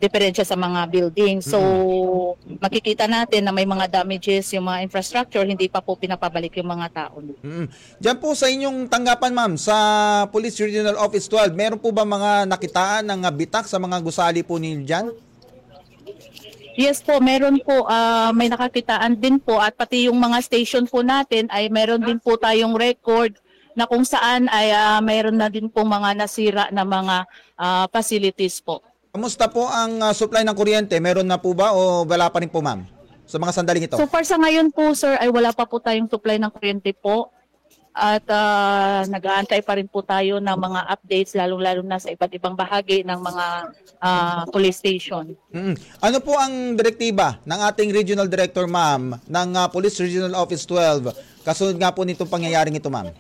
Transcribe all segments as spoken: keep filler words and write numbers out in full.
diferensya sa mga building. So, mm-hmm. makikita natin na may mga damages yung mga infrastructure, hindi pa po pinapabalik yung mga tao. Mm-hmm. Diyan po sa inyong tanggapan, ma'am, sa Police Regional Office twelve, meron po ba mga nakitaan ng bitak sa mga gusali po ninyo dyan? Yes po, meron po, uh, may nakakitaan din po, at pati yung mga station po natin ay meron din po tayong record na kung saan ay uh, meron na din po mga nasira na mga uh, facilities po. Kamusta po ang uh, supply ng kuryente? Meron na po ba o wala pa rin po, ma'am? Sa mga sandaling ito? So far sa ngayon po, sir, ay wala pa po tayong supply ng kuryente po. At uh, nag-aantay pa rin po tayo ng mga updates, lalong-lalo na sa iba't ibang bahagi ng mga uh, police station. Mm-hmm. Ano po ang direktiba ng ating Regional Director, ma'am, ng uh, Police Regional Office twelve? Kasunod nga po nitong pangyayaring ito, ma'am.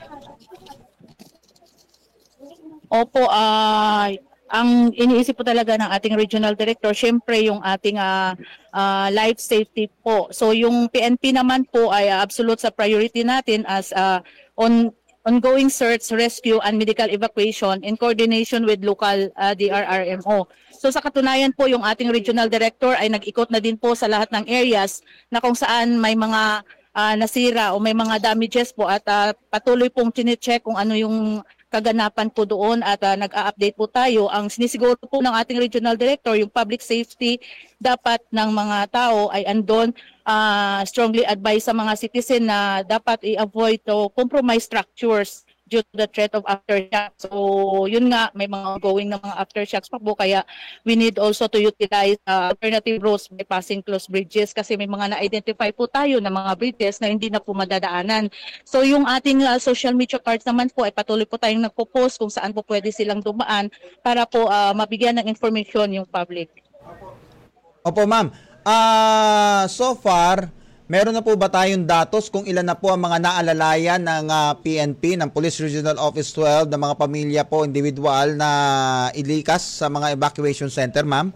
Opo, ah... Uh, ang iniisip po talaga ng ating regional director, syempre yung ating uh, uh, life safety po. So yung P N P naman po ay uh, absolute sa priority natin as uh, on ongoing search, rescue, and medical evacuation in coordination with local uh, D R R M O. So sa katunayan po, yung ating regional director ay nag-ikot na din po sa lahat ng areas na kung saan may mga uh, nasira o may mga damages po, at uh, patuloy pong chine-check kung ano yung kaganapan po doon, at uh, nag-a-update po tayo. Ang sinisiguro po ng ating regional director, yung public safety dapat ng mga tao ay andon, uh, strongly advise sa mga citizen na dapat i-avoid to compromise structures due to the threat of aftershocks. So yun nga, may mga ongoing na mga aftershocks pa po, kaya we need also to utilize uh, alternative routes by passing close bridges, kasi may mga na-identify po tayo na mga bridges na hindi na po madadaanan. So yung ating uh, social media cards naman po ay patuloy po tayong nagpo-post kung saan po pwede silang dumaan para po uh, mabigyan ng information yung public. Opo, ma'am. Uh, so far, meron na po ba tayong datos kung ilan na po ang mga naalalayan ng uh, P N P, ng Police Regional Office twelve, ng mga pamilya po, individual na ilikas sa mga evacuation center, ma'am?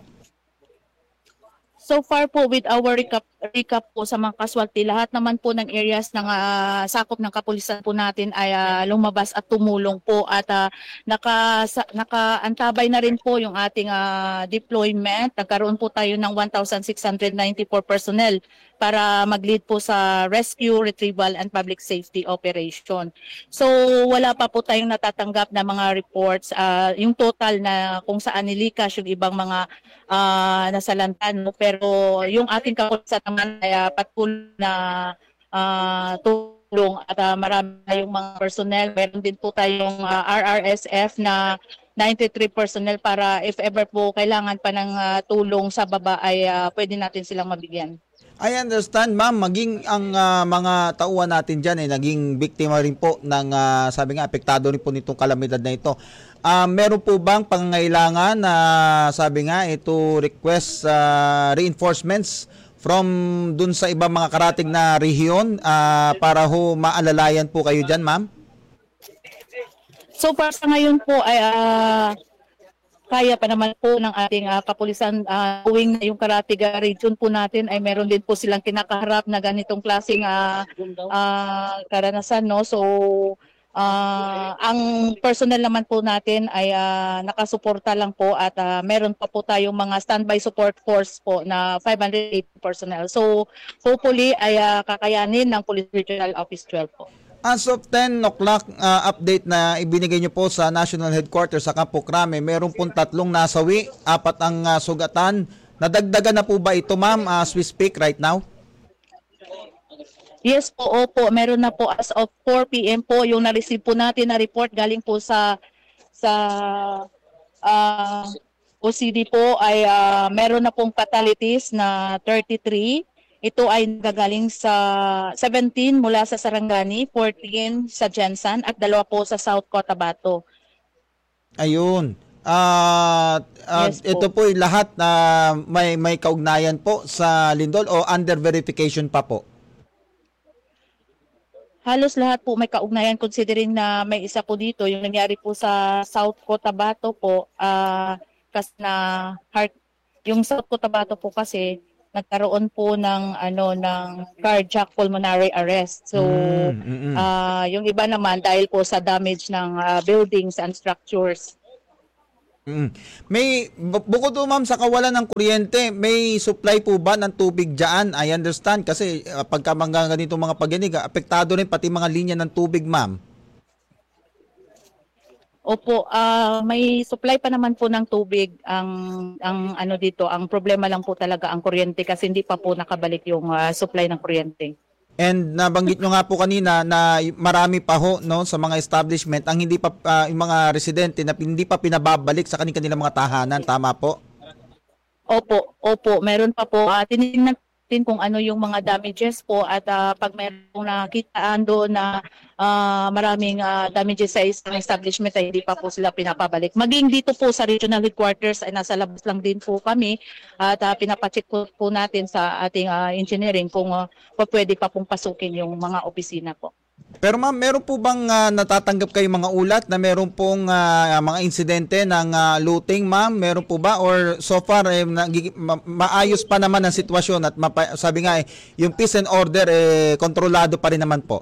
So far po, with our recap, recap po sa mga casualty, lahat naman po ng areas ng uh, sakop ng kapulisan po natin ay uh, lumabas at tumulong po, at uh, naka, sa, nakaantabay na rin po yung ating uh, deployment. Nagkaroon po tayo ng one thousand six hundred ninety-four personnel para mag-lead po sa rescue, retrieval, and public safety operation. So wala pa po tayong natatanggap na mga reports. Uh, yung total na kung saan nilikas yung ibang mga uh, nasalantan. No? Pero yung ating kapulisan naman ay uh, patuloy na uh, tulong, at uh, marami tayong mga personnel. Meron din po tayong uh, R R S F na ninety-three personnel para if ever po kailangan pa ng uh, tulong sa baba ay uh, pwede natin silang mabigyan. I understand, ma'am, maging ang uh, mga tauhan natin dyan ay eh, naging biktima rin po ng, uh, sabi nga, apektado rin po nitong kalamidad na ito. Uh, meron po bang pangangailangan na, uh, sabi nga, ito request uh, reinforcements from dun sa ibang mga karatig na rehiyon uh, para ho maalalayan po kayo dyan, ma'am? So far sa ngayon po ay uh, kaya pa naman po ng ating uh, kapulisan, uh, uwing na yung Caratiga region po natin ay meron din po silang kinakaharap na ganitong klaseng uh, uh, karanasan. No? So uh, ang personnel naman po natin ay uh, nakasuporta lang po, at uh, meron pa po tayong mga standby support force po na five hundred eighty personnel. So hopefully ay uh, kakayanin ng Police Regional Office twelve po. As of ten o'clock uh, update na ibinigay nyo po sa National Headquarters sa Campo Crame, meron pong tatlong nasawi, apat ang uh, sugatan. Nadagdagan na po ba ito, ma'am, as we speak right now? Yes po, opo. Meron na po as of four p m po yung na-receive po natin na report galing po sa sa uh, O C D po ay uh, meron na pong fatalities na thirty-three. Ito ay nagagaling sa seventeen mula sa Sarangani, fourteen sa Jensan, at dalawa po sa South Cotabato. Ayun. Uh, uh, yes po. Ito po yung lahat na uh, may, may kaugnayan po sa lindol o under verification pa po? Halos lahat po may kaugnayan, considering na may isa po dito, yung nangyari po sa South Cotabato po, uh, kasi na heart, yung South Cotabato po kasi nagkaroon po ng ano ng cardiac pulmonary arrest. So mm, mm, mm. Uh, yung iba naman dahil po sa damage ng uh, buildings and structures. Mm. May bu- bukod po ma'am sa kawalan ng kuryente, may supply po ba ng tubig diyan? I understand kasi uh, pagka mga ganitong mga pagyanig, ah, apektado rin pati mga linya ng tubig, ma'am. Opo, ah may supply pa naman po ng tubig. Ang ang ano dito, ang problema lang po talaga ang kuryente kasi hindi pa po nakabalik yung ah, supply ng kuryente. And nabanggit nyo nga po kanina na y- marami pa ho no sa mga establishment ang hindi pa ah, yung mga residente na hindi pa pinababalik sa kanilang mga tahanan, tama po? Opo, opo, meron pa po. Uh, tinitingnan natin kung ano yung mga damages po at ah, pag meron pong nakitaan doon na ah, maraming ah, damages sa isang establishment ay hindi pa po sila pinapabalik. Maging dito po sa regional headquarters ay nasa labas lang din po kami at ah, pinapacheck po, po natin sa ating ah, engineering kung ah, pa pwede pa pong pasukin yung mga opisina po. Pero ma'am, meron po bang ah, natatanggap kayo mga ulat na meron pong ah, mga insidente ng ah, looting, ma'am? Meron po ba or so far eh, nagigi- ma- maayos pa naman ang sitwasyon at mapa- sabi nga eh, yung peace and order eh kontrolado pa rin naman po?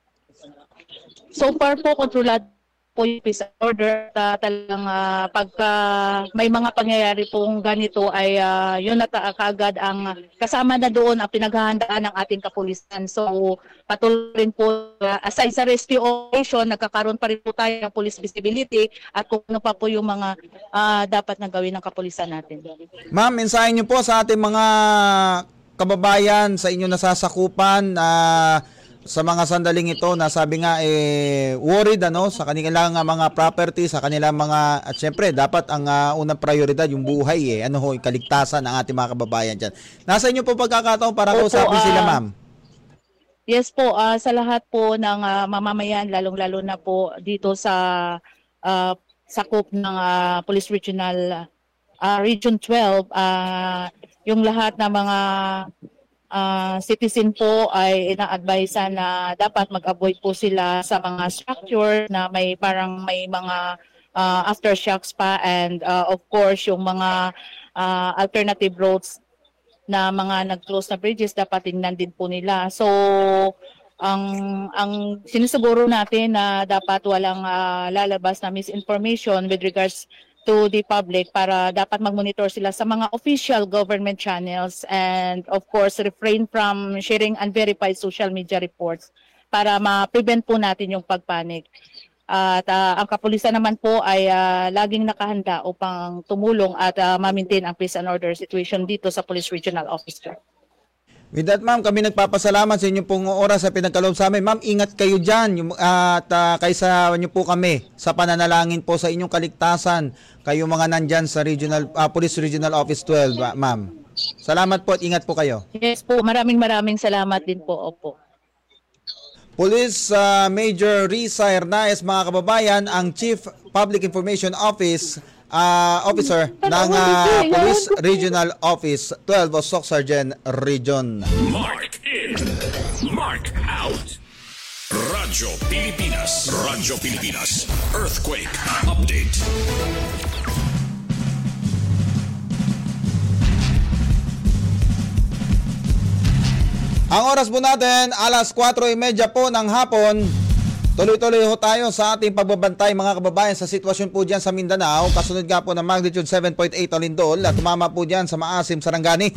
So far po, kontrolado po yung peace and order. Ta talagang ah, pagka may mga pangyayari pong ganito ay ah, yun na ta- kaagad ang kasama na doon ang pinaghahandaan ng ating kapulisan. So patuloy rin po, ah, aside sa rescue operation, nagkakaroon pa rin po tayo ng police visibility at kung ano pa po yung mga ah, dapat na gawin ng kapulisan natin. Ma'am, mensahe niyo po sa ating mga kababayan sa inyo nasasakupan ah, sa mga sandaling ito na sabi nga eh worried ano sa kanilang ah, mga property, sa kanilang mga at syempre dapat ang ah, unang prioridad yung buhay eh ano ho yung kaligtasan ng ating mga kababayan diyan. Nasa inyo po pagkakataon para Opo, kausapin sila, ah, ma'am. Yes po, ah, sa lahat po ng ah, mamamayan, lalong-lalo na po dito sa ah, sakop ng ah, Police Regional ah, Region twelve, ah, yung lahat ng mga ah, citizen po ay ina-advise na dapat mag-avoid po sila sa mga structure na may parang may mga ah, aftershocks pa and ah, of course yung mga ah, alternative roads na mga nag-close na bridges dapat tingnan din po nila. So ang ang sinusiguro natin na dapat walang ah, lalabas na misinformation with regards to the public para dapat mag-monitor sila sa mga official government channels and of course refrain from sharing unverified social media reports para ma-prevent po natin yung pagpanik. At ah, ang kapulisan naman po ay ah, laging nakahanda upang tumulong at ah, ma-maintain ang peace and order situation dito sa Police Regional Office. With that, ma'am, kami nagpapasalamat sa inyo pong oras sa pinagkaloob sa amin. Ma'am, ingat kayo dyan. Yung, at uh, kaysa nyo po kami sa pananalangin po sa inyong kaligtasan. Kayo mga nandyan sa regional, uh, Police Regional Office twelve, ma'am. Salamat po at ingat po kayo. Yes po, maraming maraming salamat din po. Opo. Police uh, Major Risa Hernaez, mga kababayan, ang Chief Public Information Office uh, Officer ng uh, Police Regional Office twelve o Soc Sergeant Region. Mark in, Mark out. Radyo Pilipinas, Radyo Pilipinas, Earthquake Update. Ang oras po natin, alas kwatro trenta po ng hapon. Tuloy-tuloy ho tayo sa ating pagbabantay mga kababayan sa sitwasyon po dyan sa Mindanao. Kasunod nga po ng magnitude seven point eight o lindol at tumama po dyan sa Maasim, Sarangani.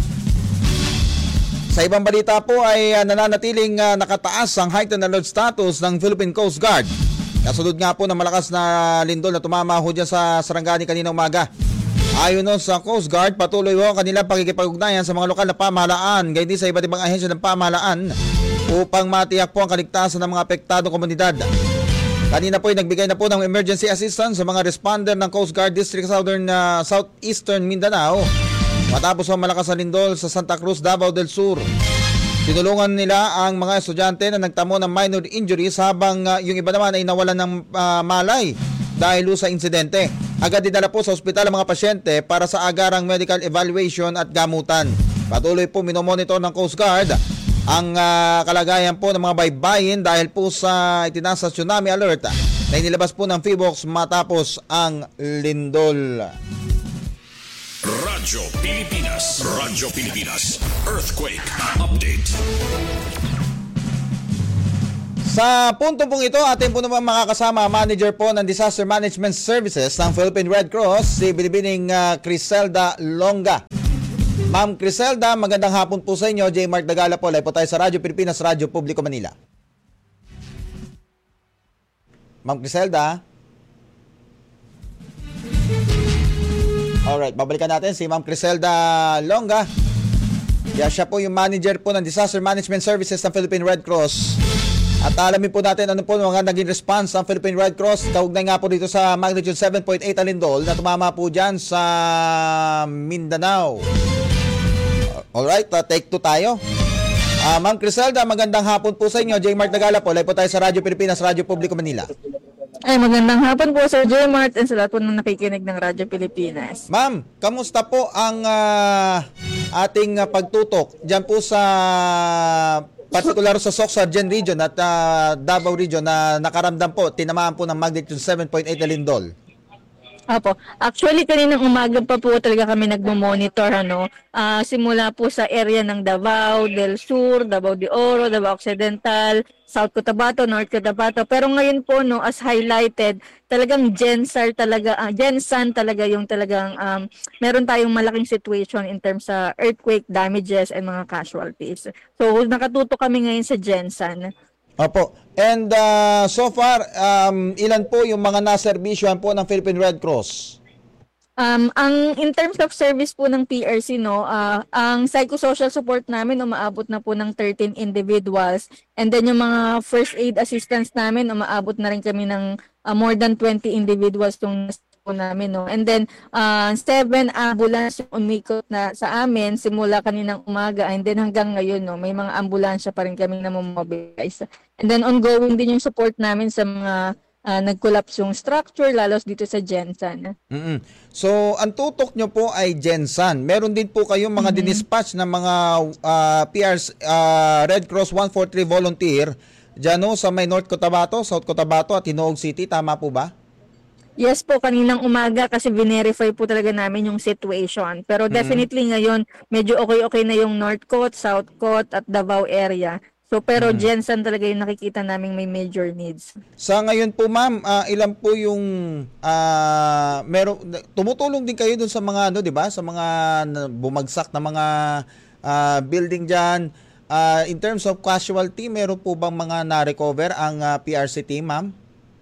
Sa ibang balita po ay uh, nananatiling uh, nakataas ang heightened alert status ng Philippine Coast Guard. Kasunod nga po ng malakas na lindol na tumama ho dyan sa Sarangani kanina umaga. Ayon nun sa Coast Guard, patuloy ho ang kanilang pagkikipag-ugnayan sa mga lokal na pamahalaan, gayon din sa iba't ibang ahensya ng pamahalaan upang matiyak po ang kaligtasan ng mga apektadong komunidad. Kanina po ay nagbigay na po ng emergency assistance sa mga responder ng Coast Guard District Southern uh, Southeastern Mindanao matapos ang malakas na lindol sa Santa Cruz, Davao del Sur. Tinulungan nila ang mga estudyante na nagtamo ng minor injuries habang uh, yung iba naman ay nawalan ng uh, malay dahil sa insidente. Agad dinala po sa ospital ang mga pasyente para sa agarang medical evaluation at gamutan. Patuloy po minomonitor ng Coast Guard ang uh, kalagayan po ng mga baybayin dahil po sa itinasa tsunami alert na inilabas po ng PHIVOLCS matapos ang lindol. Radyo Pilipinas, Radyo Pilipinas, Earthquake Update. Sa punto pong ito, atin po naman makakasama manager po ng Disaster Management Services ng Philippine Red Cross, si Binibining uh, Criselda Longa. Ma'am Criselda, magandang hapon po sa inyo. J. Mark Dagala po, live po tayo sa Radyo Pilipinas, Radyo Publiko Manila. Ma'am Criselda. Alright, babalikan natin si Ma'am Criselda Longa. Yeah, siya po yung manager po ng Disaster Management Services ng Philippine Red Cross. At alamin po natin ano po mga naging response ng Philippine Red Cross. Kaugnay nga po dito sa magnitude seven point eight alindol na tumama po dyan sa Mindanao. Alright, uh, take two tayo. Uh, Ma'am Criselda, magandang hapon po sa inyo. J. Mark Dagala po, live po tayo sa Radyo Pilipinas, Radyo Publiko Manila. Ay, magandang hapon po Sir J. Mart and sa lahat po ng nakikinig ng Radyo Pilipinas. Ma'am, kamusta po ang uh, ating uh, pagtutok dyan po sa particular sa Soc-Sargen region at uh, Davao region na nakaramdam po, tinamaan po ng magnitude seven point eight alindol? Opo. Actually, kaninang umaga pa po talaga kami nagmo-monitor, ano, uh, simula po sa area ng Davao del Sur, Davao de Oro, Davao Occidental, South Cotabato, North Cotabato. Pero ngayon po, no, as highlighted, talagang Gensar talaga, uh, Gensan talaga yung talagang um, meron tayong malaking situation in terms sa earthquake damages and mga casualties. So, nakatuto kami ngayon sa Gensan. Opo. And uh, so far, um, ilan po yung mga naservisyohan po ng Philippine Red Cross? Um, ang in terms of service po ng P R C, no, uh, ang psychosocial support namin umaabot na po ng thirteen individuals. And then yung mga first aid assistance namin umaabot na rin kami ng uh, more than twenty individuals yung po namin, no. And then uh, seven ambulance yung umikot na sa amin simula kaninang umaga, and then hanggang ngayon, no, may mga ambulansya pa rin kaming namomobilize. And then ongoing din yung support namin sa mga uh, nag-collapse yung structure, lalos dito sa Gensan. Mm-mm. So, ang tutok nyo po ay Gensan. Meron din po kayong mga mm-hmm. dinispatch ng mga uh, P R C, uh, Red Cross one forty-three volunteer dyan, no, sa may North Cotabato, South Cotabato at Tinoog City. Tama po ba? Yes po, kaninang umaga kasi verify po talaga namin yung situation. Pero definitely mm-hmm. ngayon, medyo okay-okay na yung North Coast, South Coast at Davao area. So pero mm-hmm. Gensan talaga yung nakikita naming may major needs. Sa ngayon po ma'am, uh, ilan po yung uh, meron, tumutulong din kayo dun sa mga ano, 'di ba? Sa mga bumagsak na mga uh, building diyan. Uh, in terms of casualty, meron po bang mga na-recover ang uh, P R C team, ma'am?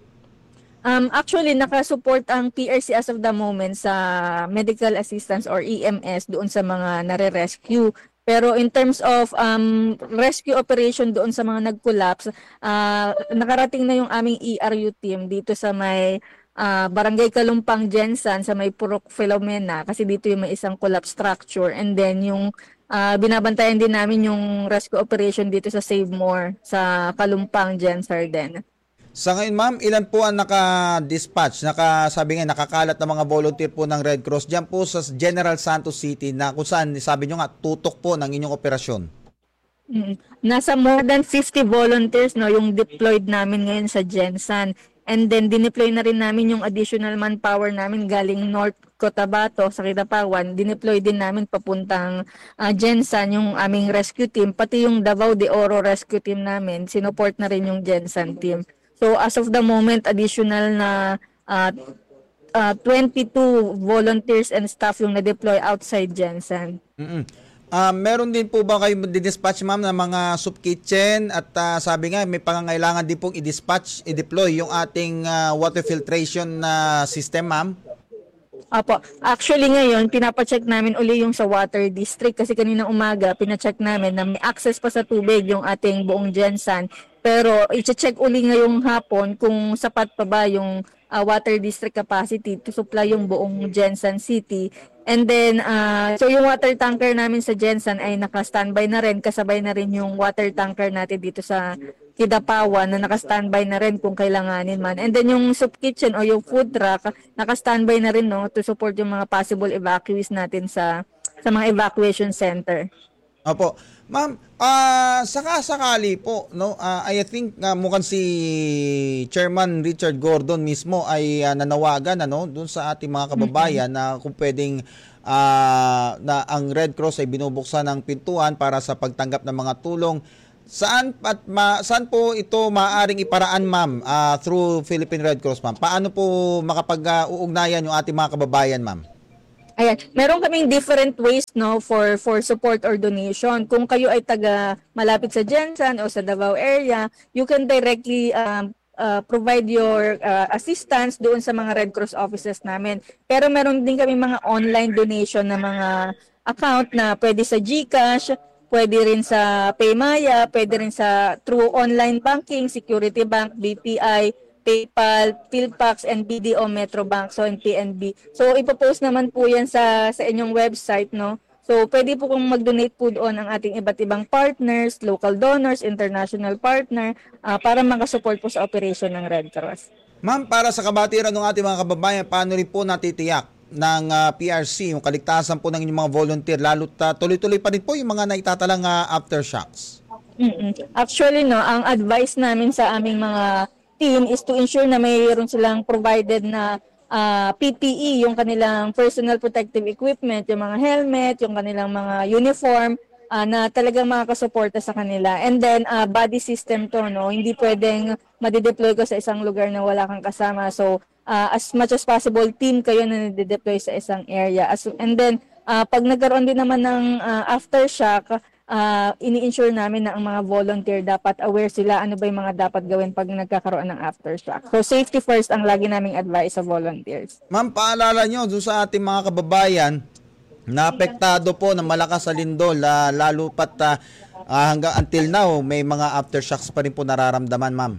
Um, actually, nakasupport ang P R C as of the moment sa medical assistance or E M S doon sa mga nare-rescue. Pero in terms of um, rescue operation doon sa mga nag-collapse, uh, nakarating na yung aming E R U team dito sa may uh, Barangay Kalumpang Gensan, sa may Purok Filomena, kasi dito yung may isang collapse structure. And then yung uh, binabantayan din namin yung rescue operation dito sa Save More sa Kalumpang Gensan din. Sa ngayon, ma'am, ilan po ang naka-dispatch, naka, sabi nga, nakakalat ng mga volunteer po ng Red Cross dyan po sa General Santos City na kung saan, sabi nyo nga, tutok po ng inyong operasyon? Mm. Nasa more than fifty volunteers, no, yung deployed namin ngayon sa Gensan. And then, dineploy na rin namin yung additional manpower namin galing North Cotabato sa Kidapawan. Dineploy din namin papuntang uh, Gensan yung aming rescue team. Pati yung Davao de Oro rescue team namin, sinuport na rin yung Gensan team. So as of the moment, additional na uh, uh, twenty-two volunteers and staff yung na-deploy outside Gensan. Mm-mm. Uh, meron din po ba kayo di-dispatch, ma'am, ng mga soup kitchen at uh, sabi nga may pangangailangan din pong i-dispatch, i-deploy yung ating uh, water filtration na uh, system, ma'am? Apo, actually ngayon, pinapacheck namin uli yung sa water district kasi kaninang umaga, pinacheck namin na may access pa sa tubig yung ating buong Gensan. Pero i-check uli ngayong hapon kung sapat pa ba yung uh, water district capacity to supply yung buong Gensan City. And then, uh, so yung water tanker namin sa Gensan ay naka-standby na rin, kasabay na rin yung water tanker natin dito sa Kidapawan na naka-standby na rin kung kailanganin man. And then yung soup kitchen o yung food truck, naka-standby na rin, no, to support yung mga possible evacuees natin sa sa mga evacuation center. Opo. Ma'am, uh, saka-sakali po, no, uh, I think uh, mukhang si Chairman Richard Gordon mismo ay uh, nanawagan, ano, doon sa ating mga kababayan mm-hmm. na kung pwedeng uh, na ang Red Cross ay binubuksan ng pintuan para sa pagtanggap ng mga tulong. Saan at ma, saan po ito maaaring iparaan, ma'am, ah, through Philippine Red Cross, ma'am? Paano po makapag-uugnayan yung ating mga kababayan, ma'am? Ayan, meron kaming different ways no for for support or donation. Kung kayo ay taga malapit sa Jensan o sa Davao area, you can directly um, uh, provide your uh, assistance doon sa mga Red Cross offices namin. Pero meron din kami mga online donation na mga account na pwede sa GCash, pwede rin sa Paymaya, pwede rin sa through online banking, Security Bank, B P I, PayPal, PhilPax, and B D O, Metro Bank, so and P N B. So ipopost naman po yan sa sa inyong website, no? So pwede po kung mag-donate po doon ang ating iba't ibang partners, local donors, international partner, uh, para makasupport po sa operation ng Red Cross. Ma'am, para sa kabatiran ng ating mga kababayan, paano rin po natitiyak ng uh, P R C yung kaligtasan po ng inyong mga volunteer, lalo ta tuloy-tuloy pa rin po yung mga naitatalang uh, aftershocks? Mm-mm. Actually, no, ang advice namin sa aming mga team is to ensure na mayroon silang provided na uh, P P E, yung kanilang personal protective equipment, yung mga helmet, yung kanilang mga uniform, uh, na talagang makakasuporta sa kanila. And then, uh, body system to, no? Hindi pwedeng madideploy ko sa isang lugar na wala kang kasama. So, uh, as much as possible, team kayo na nadideploy sa isang area. As, and then, uh, pag nagkaroon din naman ng uh, aftershock, uh, ini-ensure namin na ang mga volunteer dapat aware sila ano ba yung mga dapat gawin pag nagkakaroon ng aftershock. So, safety first ang lagi naming advice sa volunteers. Ma'am, paalala nyo doon sa ating mga kababayan na apektado po ng malakas sa lindol, uh, lalo pat uh, uh, hanggang until now, may mga aftershocks pa rin po nararamdaman, ma'am.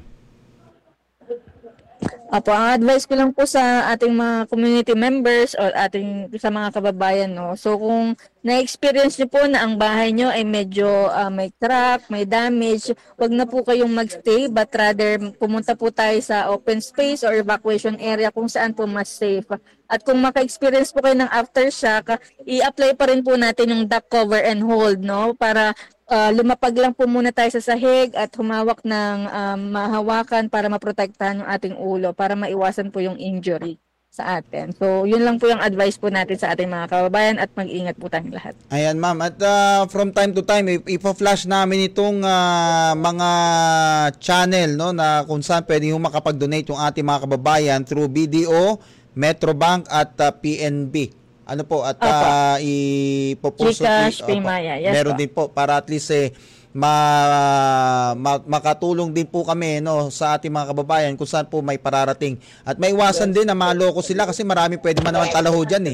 Apo, ang advice ko lang po sa ating mga community members o ating sa mga kababayan, no. So kung na-experience niyo po na ang bahay niyo ay medyo uh, may crack, may damage, wag na po kayong magstay but rather pumunta po tayo sa open space or evacuation area kung saan po mas safe. At kung maka-experience po kayo ng aftershock, i-apply pa rin po natin yung duck cover and hold, no, para Uh, lumapag lang po muna tayo sa sahig at humawak ng um, mahawakan para maprotektahan yung ating ulo para maiwasan po yung injury sa atin. So, yun lang po yung advice po natin sa ating mga kababayan at mag-ingat po tayong lahat. Ayan, ma'am. At uh, from time to time, ipa-flash namin itong uh, mga channel, no, na kung saan pwede yung makapag-donate yung ating mga kababayan through B D O, Metro Bank at uh, P N B. Ano po, at uh, ipopost GCash, Paymaya. Yes, meron po. din po para at least eh, ma, ma, makatulong din po kami, no, sa ating mga kababayan kung saan po may pararating. At may iwasan din na maloko sila kasi marami pwede man naman talaho dyan eh.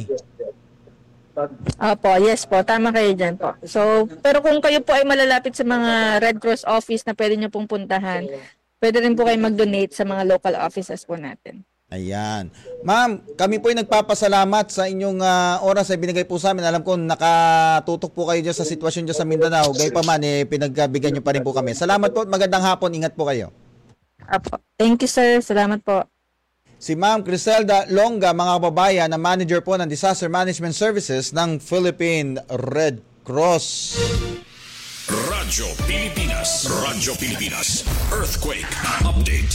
Opo, yes po. Tama kayo dyan po. So, pero kung kayo po ay malalapit sa mga Red Cross office na pwede nyo pong puntahan, pwede rin po kayo mag-donate sa mga local offices po natin. Ayan. Ma'am, kami po ay nagpapasalamat sa inyong uh, oras na binigay po sa amin. Alam ko nakatutok po kayo dyan sa sitwasyon dyan sa Mindanao. Gayun pa man, eh, pinagbigyan nyo pa rin po kami. Salamat po at magandang hapon. Ingat po kayo. Apo. Thank you, sir. Salamat po. Si Ma'am Criselda Longa, mga kababayan, na manager po ng Disaster Management Services ng Philippine Red Cross. Radyo Pilipinas. Radyo Pilipinas. Earthquake Update.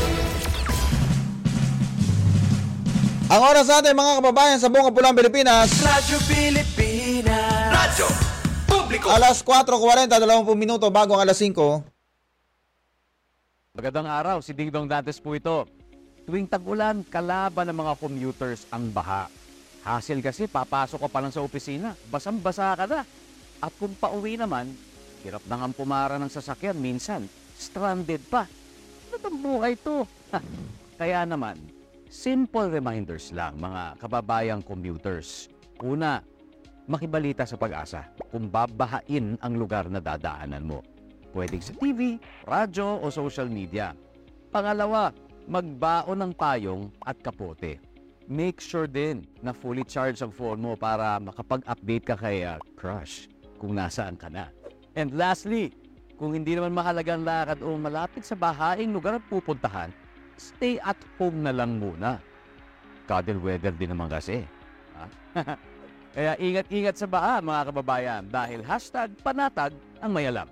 Ang oras natin, mga kababayan, sa buong Kapulang Pilipinas. Radyo Pilipinas. Radyo Publiko. Alas kwatro kuwarenta, dalawampu minuto bago ang alas singko. Magandang araw, si Ding Dong Dantes po ito. Tuwing tag-ulan, kalaban ng mga commuters ang baha. Hassle kasi, papasok ka pa lang sa opisina, basang-basa ka na. At kung pauwi naman, hirap na nga pumara ng sasakyan, minsan, stranded pa. Ano bang buhay ito? Kaya naman, simple reminders lang mga kababayang commuters. Una, makibalita sa Pag-asa kung babahain ang lugar na dadaanan mo. Pwedeng sa T V, radyo o social media. Pangalawa, magbaon ng payong at kapote. Make sure din na fully charged ang phone mo para makapag-update ka kay uh, crush kung nasaan ka na. And lastly, kung hindi naman mahalagang lakad o malapit sa bahaing lugar ang pupuntahan, stay at home na lang muna. Cuddle weather din naman kasi. Ha? Kaya ingat-ingat sa baha mga kababayan dahil hashtag panatag ang mayalam.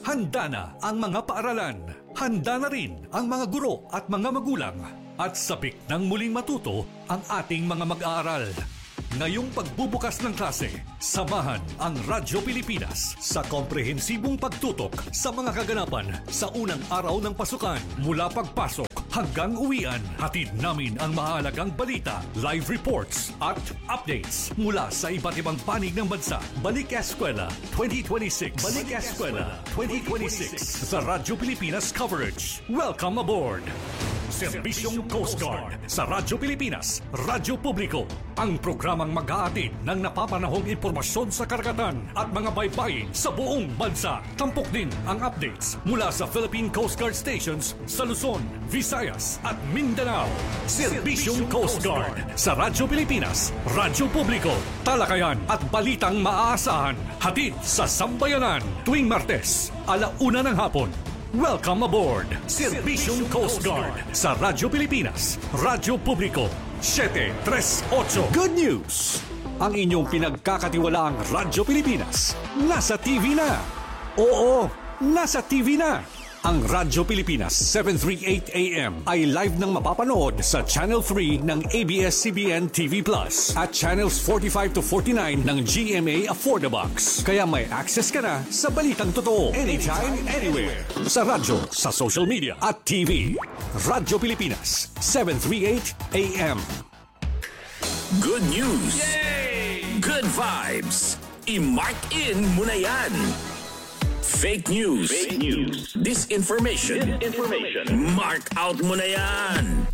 Handa na ang mga paaralan. Handa na rin ang mga guro at mga magulang. At sabik ng muling matuto ang ating mga mag-aaral. Ngayong pagbubukas ng klase, samahan ang Radyo Pilipinas sa komprehensibong pagtutok sa mga kaganapan sa unang araw ng pasukan mula pagpasok hanggang uwian. Hatid namin ang mahalagang balita, live reports at updates mula sa iba't ibang panig ng bansa. Balik Eskwela twenty twenty-six. Balik Eskwela twenty twenty-six sa Radyo Pilipinas coverage. Welcome aboard! Serbisyong Coast Guard sa Radyo Pilipinas, Radyo Publiko. Ang programang mag-aatid ng napapanahong impormasyon sa karagatan at mga baybayin sa buong bansa. Tampok din ang updates mula sa Philippine Coast Guard stations sa Luzon, Visayas at Mindanao. Serbisyong Coast Guard sa Radyo Pilipinas, Radyo Publiko. Talakayan at balitang maaasahan. Hatid sa Sambayanan tuwing Martes, alauna ng hapon. Welcome aboard! Serbisyong Coast Guard sa Radyo Pilipinas, Radyo Publiko, seven three eight. Good news! Ang inyong pinagkakatiwalaang Radyo Pilipinas, nasa T V na! Oo, nasa T V na! Ang Radyo Pilipinas seven thirty-eight A M ay live nang mapapanood sa Channel three ng A B S C B N T V Plus at Channels forty-five to forty-nine ng G M A Affordabox. Kaya may access ka na sa balitang totoo anytime, anywhere. Sa radyo, sa social media at T V. Radyo Pilipinas seven thirty-eight A M. Good news! Yay! Good vibes! I-mark in mo na yan! Fake news. Fake news. Disinformation. Disinformation. Mark out mo na yan.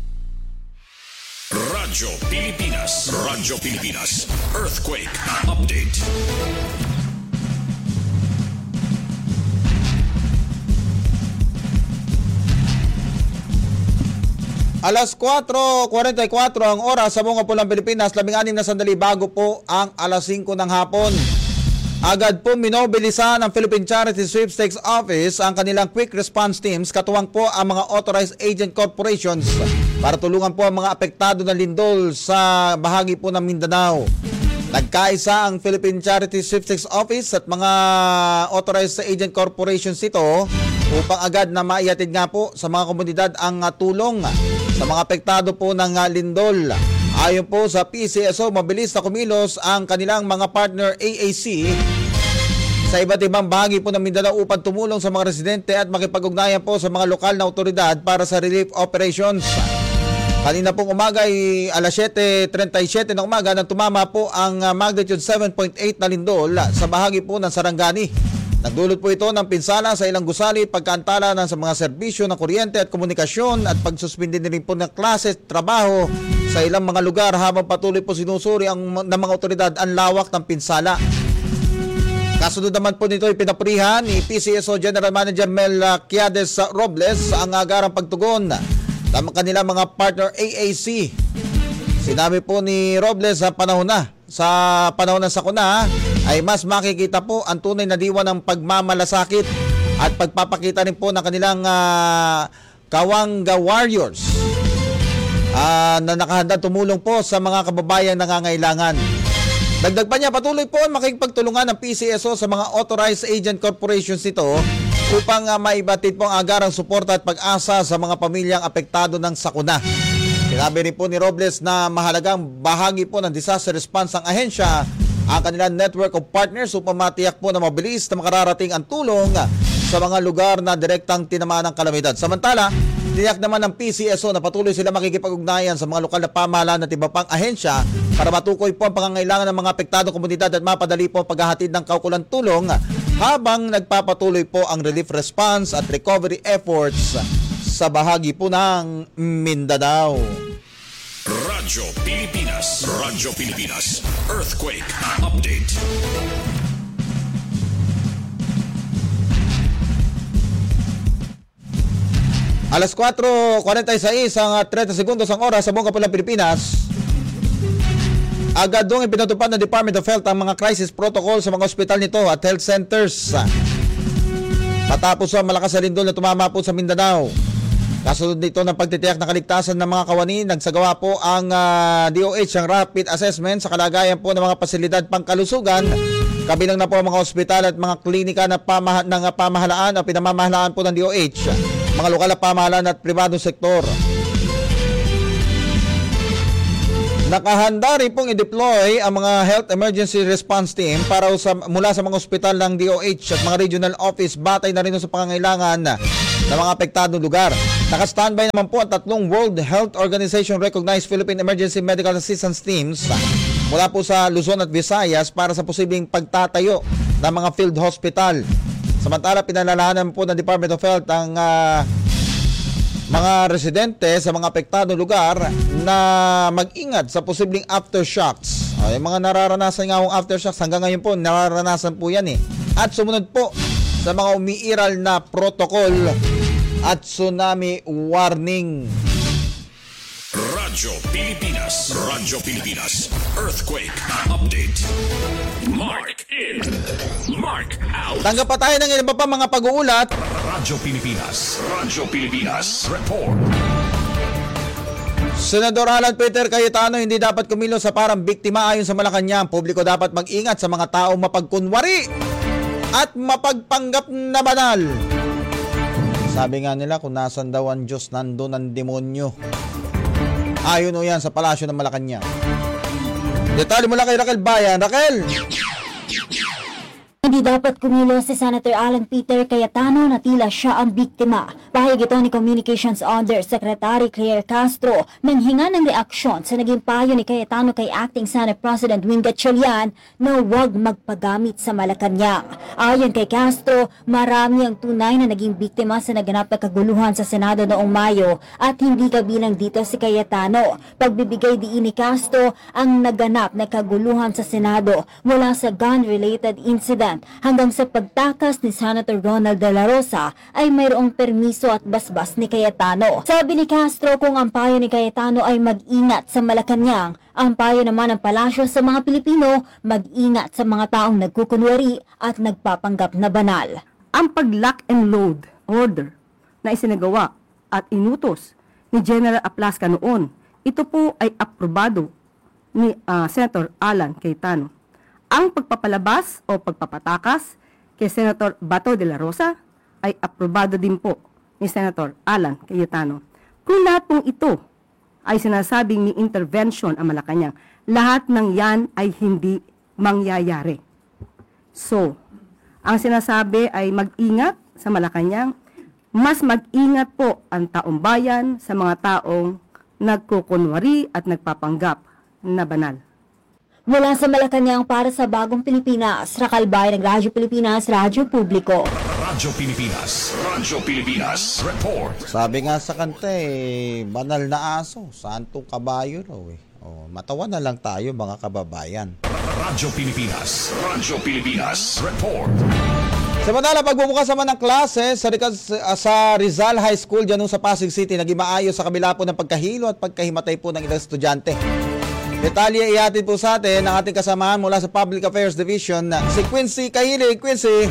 Radyo Pilipinas. Radyo Pilipinas. Earthquake update. Alas four forty-four ang oras sa buong Pulang Pilipinas, labing-anim na sandali bago po ang alas singko ng hapon. Agad po minobilisa ng Philippine Charity Sweepstakes Office ang kanilang quick response teams, katuwang po ang mga authorized agent corporations para tulungan po ang mga apektado ng lindol sa bahagi po ng Mindanao. Nagkaisa ang Philippine Charity Sweepstakes Office at mga authorized agent corporations ito upang agad na maihatid nga po sa mga komunidad ang tulong sa mga apektado po ng lindol. Ayon po sa P C S O, mabilis na kumilos ang kanilang mga partner A A C sa iba't ibang bahagi po ng Mindanao upang tumulong sa mga residente at makipag-ugnayan po sa mga lokal na otoridad para sa relief operations. Kanina pong umaga ay alas seven thirty-seven ng umaga nang tumama po ang magnitude seven point eight na lindol sa bahagi po ng Sarangani. Nagdulot po ito ng pinsala sa ilang gusali, pagkaantala ng sa mga serbisyo ng kuryente at komunikasyon at pagsuspindi din po ng klase at trabaho sa ilang mga lugar habang patuloy po sinusuri ang, ng mga otoridad ang lawak ng pinsala. Kasunod naman po nito ay pinapurihan ni P C S O General Manager Mel Quiades Robles ang agarang pagtugon ng kanilang mga partner A A C. Sinabi po ni Robles sa panahon na sa panahon ng sakuna ay mas makikita po ang tunay na diwa ng pagmamalasakit at pagpapakita rin po ng kanilang uh, Kawanga Warriors uh, na nakahanda tumulong po sa mga kababayan nangangailangan. Dagdag pa niya, patuloy po ang makikipagtulungan ng P C S O sa mga authorized agent corporations nito upang uh, maibatid po ang agarang suporta at pag-asa sa mga pamilyang apektado ng sakuna. Sinabi rin po ni Robles na mahalagang bahagi po ng disaster response ng ahensya ang kanilang network of partners upang matiyak po na mabilis na makararating ang tulong sa mga lugar na direktang tinamaan ng kalamidad. Samantala, tiyak naman ng P C S O na patuloy sila makikipag-ugnayan sa mga lokal na pamahalaan at iba pang ahensya para matukoy po ang pangangailangan ng mga apektadong komunidad at mapadali po ang paghahatid ng kaukulang tulong habang nagpapatuloy po ang relief response at recovery efforts sa bahagi po ng Mindanao. Radyo Pilipinas. Radyo Pilipinas. Earthquake update. Alas four forty-six ang thirty segundos ang oras sa buong Pulang Pilipinas. Agad dong ipinatupad ng Department of Health ang mga crisis protocol sa mga ospital nito at health centers. Matapos ang malakas na lindol na tumama po sa Mindanao. Kasunod nito ng pagtitiyak ng kaligtasan ng mga kawani, nagsagawa po ang uh, D O H ang rapid assessment sa kalagayan po ng mga pasilidad pangkalusugan Kabilang na po ang mga ospital at mga klinika na pamaha, ng pamahalaan o pinamamahalaan po ng D O H, mga lokal na pamahalaan at pribadong sektor. Nakahanda rin pong i-deploy ang mga Health Emergency Response Team para sa, mula sa mga ospital ng D O H at mga regional office batay na rin sa pangangailangan ng mga apektadong lugar. Naka-standby naman po ang tatlong World Health Organization recognized Philippine Emergency Medical Assistance Teams mula po sa Luzon at Visayas para sa posibleng pagtatayo ng mga field hospital. Samantala, pinalalahanan po ng Department of Health ang uh, mga residente sa mga apektadong lugar na mag-ingat sa posibleng aftershocks. Ay, mga nararanasan nga akong aftershocks hanggang ngayon po, nararanasan po yan eh. At sumunod po sa mga umiiral na protocol at tsunami warning. Radyo Pilipinas, Radyo Pilipinas, Earthquake Update. Mark in, Mark out. Tanggap pa tayo ng iba pa mga pag-uulat. Radyo Pilipinas, Radyo Pilipinas, report. Senador Alan Peter Cayetano hindi dapat kumilos sa parang biktima ayon sa Malacanang. Publiko dapat mag-ingat sa mga taong mapagkunwari at mapagpanggap na banal. Sabi nga nila kung nasan daw ang Diyos, nandun ang demonyo. Ayon o yan sa palasyo ng Malacanang. Detalye mula kay Raquel Bayan. Raquel! Hindi dapat kumilos si Senator Alan Peter Cayetano na tila siya ang biktima. Pahayag ito ni Communications Undersecretary Claire Castro nang hinga ng reaksyon sa naging payo ni Cayetano kay Acting Senate President Wing Gatchalian na huwag magpagamit sa Malacanang. Ayon kay Castro, marami ang tunay na naging biktima sa naganap na kaguluhan sa Senado noong Mayo at hindi kabilang dito si Cayetano. Pagbibigay diin ni Castro ang naganap na kaguluhan sa Senado mula sa gun-related incident hanggang sa pagtakas ni Senator Ronald De La Rosa ay mayroong permiso at basbas ni Cayetano. Sabi ni Castro kung ang payo ni Cayetano ay mag-ingat sa Malacanang, ang payo naman ng palasyo sa mga Pilipino mag-ingat sa mga taong nagkukunwari at nagpapanggap na banal. Ang pag-lock and load order na isinagawa at inutos ni General Aplasca noon, ito po ay aprobado ni uh, Senator Alan Cayetano. Ang pagpapalabas o pagpapatakas kay Senator Bato de la Rosa ay aprobado din po ni Senator Alan Cayetano. Kung lahat pong ito ay sinasabing may intervention ang Malacanang, lahat ng yan ay hindi mangyayari. So, ang sinasabi ay mag-ingat sa Malacanang, mas mag-ingat po ang taong bayan sa mga taong nagkukunwari at nagpapanggap na banal. Mula sa Malacanang para sa Bagong Pilipinas, Raquel Bayan ng Radyo Pilipinas, Radyo Publiko. Radyo Pilipinas, Radyo Pilipinas, report. Sabi nga sa kanta eh, banal na aso, santong kabayo raw eh. Oh, matawa na lang tayo mga kababayan. Radyo Pilipinas, Radyo Pilipinas, report. Samantala, pagbubukas naman ng klase sa, sa Rizal High School dyan sa Pasig City, naging maayos sa kabila po ng pagkahilo at pagkahimatay po ng ilang estudyante. Detalye ihatid po sa atin ang ating kasamahan mula sa Public Affairs Division, si Quincy Kahilig. Quincy!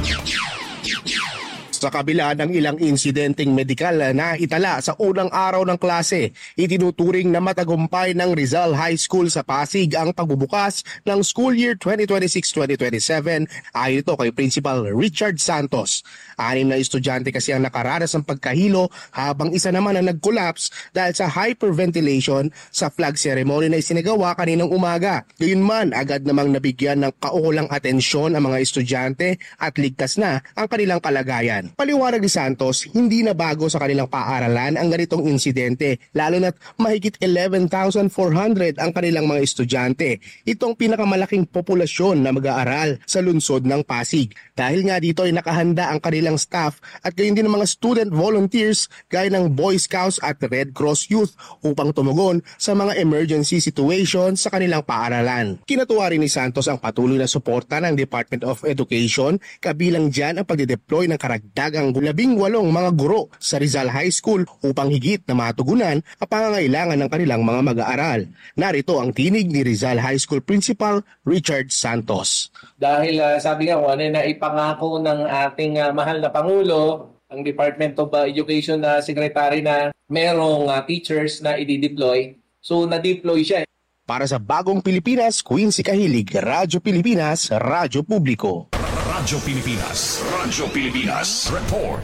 Sa kabila ng ilang insidenteng medikal na itala sa unang araw ng klase, itinuturing na matagumpay ng Rizal High School sa Pasig ang pagbubukas ng school year twenty twenty-six twenty twenty-seven ayon ito kay Principal Richard Santos. Anim na estudyante kasi ang nakaranas ng pagkahilo habang isa naman ang nag-collapse dahil sa hyperventilation sa flag ceremony na isinagawa kaninang umaga. Gayunman, agad namang nabigyan ng kaukulang atensyon ang mga estudyante at ligtas na ang kanilang kalagayan. Paliwanag ni Santos, hindi na bago sa kanilang paaralan ang ganitong insidente, lalo na't mahigit eleven thousand four hundred ang kanilang mga estudyante. Itong pinakamalaking populasyon na mag-aaral sa lungsod ng Pasig. Dahil nga dito ay nakahanda ang kanilang staff at gayon din ang mga student volunteers gaya ng Boy Scouts at Red Cross Youth upang tumugon sa mga emergency situation sa kanilang paaralan. Kinatuwa rin ni Santos ang patuloy na suporta ng Department of Education, kabilang dyan ang pagdedeploy ng karagdagang labing walong mga guro sa Rizal High School upang higit na matugunan ang pangangailangan ng kanilang mga mag-aaral. Narito ang tinig ni Rizal High School Principal Richard Santos. Dahil uh, sabi nga kung ano na ipangako ng ating uh, mahal na Pangulo, ang Department of uh, Education na uh, Secretary na merong uh, teachers na i-deploy. So na-deploy siya. Para sa Bagong Pilipinas, Quincy Kahilig, Radyo Pilipinas, Radyo Publiko. Radyo Pilipinas, Radyo Pilipinas, report.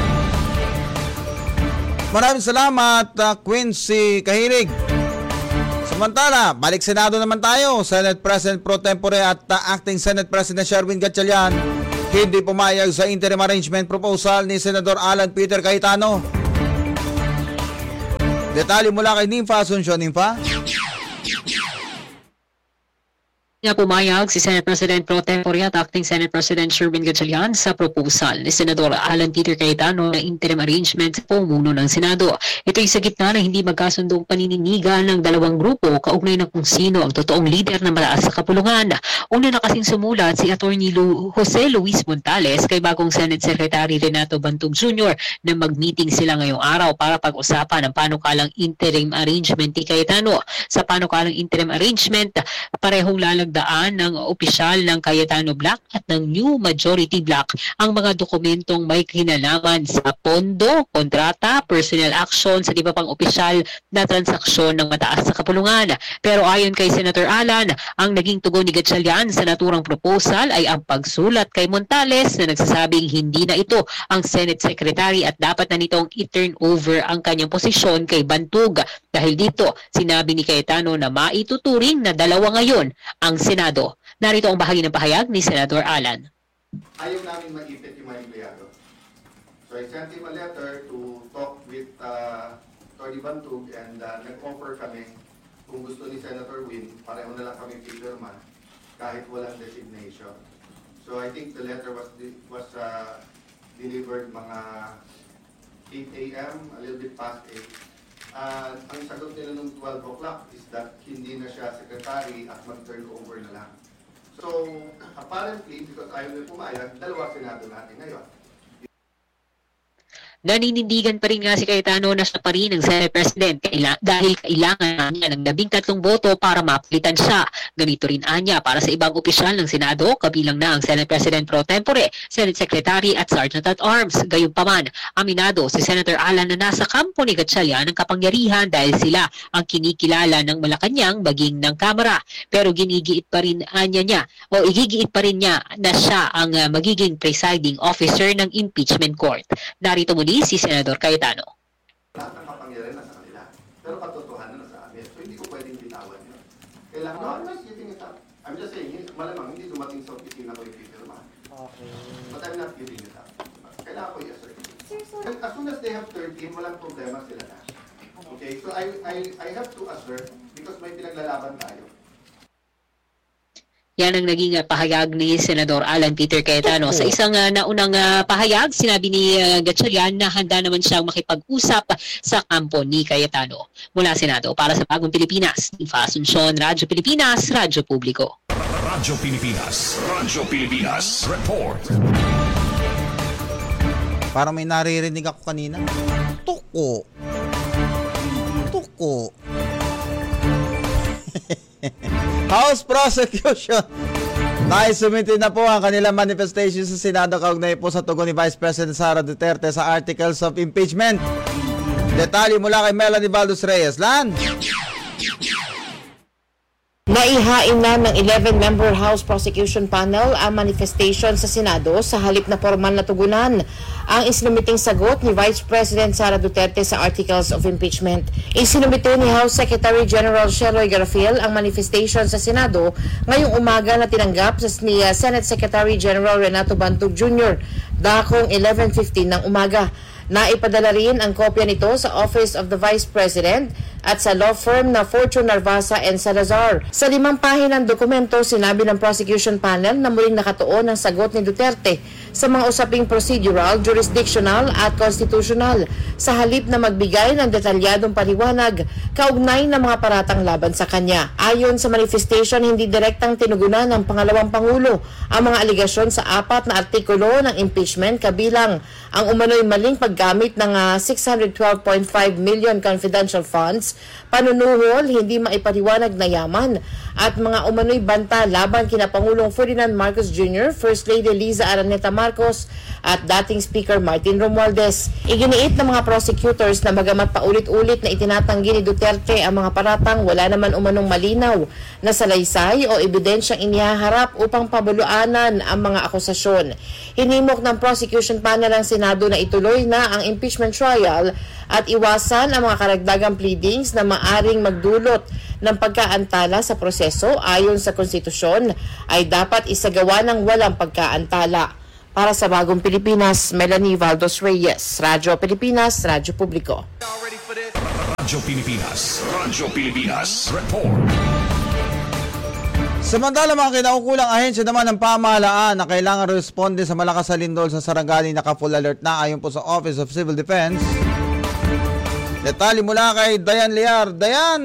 Maraming salamat, uh, Quincy Kahilig. Samantala, balik Senado naman tayo. Senate President Pro Tempore at uh, Acting Senate President Sherwin Gatchalian hindi pumayag sa interim arrangement proposal ni Senador Alan Peter Cayetano. Detalye mula kay Nympha Asuncion. Nympha? Nga pumayag si Senate President Pro Tempore at Acting Senate President Sherwin Gatchalian sa proposal ni Senador Alan Peter Cayetano na interim arrangement sa pamumuno ng Senado. Ito ay sa gitna na hindi magkasundong panininigan ng dalawang grupo kaugnay ng kung sino ang totoong leader ng mataas sa kapulungan. Una na kasing sumulat si Attorney Lu Jose Luis Montales kay bagong Senate Secretary Renato Bantog Junior na mag-meeting sila ngayong araw para pag-usapan ang panukalang interim arrangement ni Cayetano. Sa panukalang interim arrangement, parehong lalag daan ng opisyal ng Cayetano Block at ng New Majority Block ang mga dokumentong may kinalaman sa pondo, kontrata, personnel action sa iba pang opisyal na transaksyon ng mataas sa kapulungan. Pero ayon kay Senator Alan, ang naging tugon ni Gatchalian sa naturang proposal ay ang pagsulat kay Montales na nagsasabing hindi na ito ang Senate Secretary at dapat na nitong i-turn over ang kanyang posisyon kay Bantog. Dahil dito, sinabi ni Cayetano na maituturing na dalawa ngayon ang Senado. Narito ang bahagi ng pahayag ni Senador Alan. Ayaw namin mag-ipit yung mga empleyado. So I sent him a letter to talk with uh, Tony Bantog and uh, nag-offer kami kung gusto ni Senator Win, pareho na lang kami pipirma kahit walang designation. So I think the letter was was uh, delivered mga eight a m, a little bit past eight. Uh, ang sagot nila nung twelve o'clock is that hindi na siya secretary at mag-turn over na lang. So, apparently, because ayaw nila pumayag, dalawa Senado natin ngayon. Naninindigan pa rin nga si Cayetano na siya pa rin ang Senate President kaila- dahil kailangan niya ng labing tatlong boto para mapalitan siya. Ganito rin anya para sa ibang opisyal ng Senado, kabilang na ang Senate President Pro Tempore, Senate Secretary at Sergeant at Arms. Gayunpaman, aminado si Senator Alan na nasa kampo ni Gatchalian ang kapangyarihan dahil sila ang kinikilala ng Malacanang maging ng Kamara. Pero ginigiit pa rin anya niya o igigiit pa rin niya na siya ang uh, magiging presiding officer ng impeachment court. Narito muli si Senador Cayetano. Lahat ng kapangyarihan na sa kanila. Pero katotohanan na sa amin. So hindi ko pwedeng bitawan yun. Kailangan, no, I'm not giving it up. I'm just saying, malamang hindi dumating sa opisina ko yung pipirma. Okay. But I'm not giving it up. Kailangan ko i-assert. As soon as they have thirteen, walang problema sila na. Okay, so I, I, I have to assert because may pinaglalaban tayo. Yan ang naging uh, pahayag ni Senador Alan Peter Cayetano. Sa isang uh, naunang uh, pahayag, sinabi ni uh, Gatchalian na handa naman siyang makipag-usap sa kampo ni Cayetano. Mula Senado, para sa Bagong Pilipinas, Nympha Asuncion, Radyo Pilipinas, Radyo Publiko. Radyo Pilipinas, Radyo Pilipinas, report. Parang may naririnig ako kanina. Tuko. Tuko. House Prosecution naisumite na po ang kanilang manifestation sa Senado kaugnay po sa tugon ni Vice President Sara Duterte sa Articles of Impeachment. Detalye mula kay Melanie Valdez Reyes. Lan! Naihain na ng eleven-member House Prosecution Panel ang manifestation sa Senado sa halip na formal na tugunan ang isinumiting sagot ni Vice President Sara Duterte sa Articles of Impeachment. Isinumite ni House Secretary General Sheroy Garfield ang manifestation sa Senado ngayong umaga na tinanggap sa ni Senate Secretary General Renato Bantog Junior dakong eleven fifteen ng umaga. Naipadala rin ang kopya nito sa Office of the Vice President at sa law firm na Fortune Narvasa and Salazar. Sa limang pahinang dokumento, sinabi ng prosecution panel na muling nakatuon ang sagot ni Duterte sa mga usaping procedural, jurisdictional at constitutional sa halip na magbigay ng detalyadong paliwanag kaugnay ng mga paratang laban sa kanya. Ayon sa manifestation, hindi direktang tinugunan ng pangalawang Pangulo ang mga aligasyon sa apat na artikulo ng impeachment kabilang ang umano'y maling paggamit ng uh, six hundred twelve point five million confidential funds, panunuhol, hindi maipaliwanag na yaman, at mga umano'y banta laban kina Pangulong Ferdinand Marcos Junior, First Lady Liza Araneta Marcos, at dating Speaker Martin Romualdez. Iginiit ng mga prosecutors na bagamat paulit-ulit na itinatanggi ni Duterte ang mga paratang, wala naman umanong malinaw na salaysay o ebidensyang inihaharap upang pabuluanan ang mga akusasyon. Hinimok ng prosecution panel ang Senado na ituloy na ang impeachment trial at iwasan ang mga karagdagang pleadings na maaring magdulot ng pagkaantala sa proseso. Ayon sa konstitusyon ay dapat isagawa ng walang pagkaantala. Para sa Bagong Pilipinas, Melanie Valdos Reyes, Radyo Pilipinas, Radyo Publiko. Radyo Pilipinas, Radyo Pilipinas, report. Samantala, mga kinaukulang ahensya naman ng pamahalaan na kailangan responde sa malakas na lindol sa Sarangani naka-full alert na ayon po sa Office of Civil Defense. Detalye mula kay Dayan Liar. Dayan!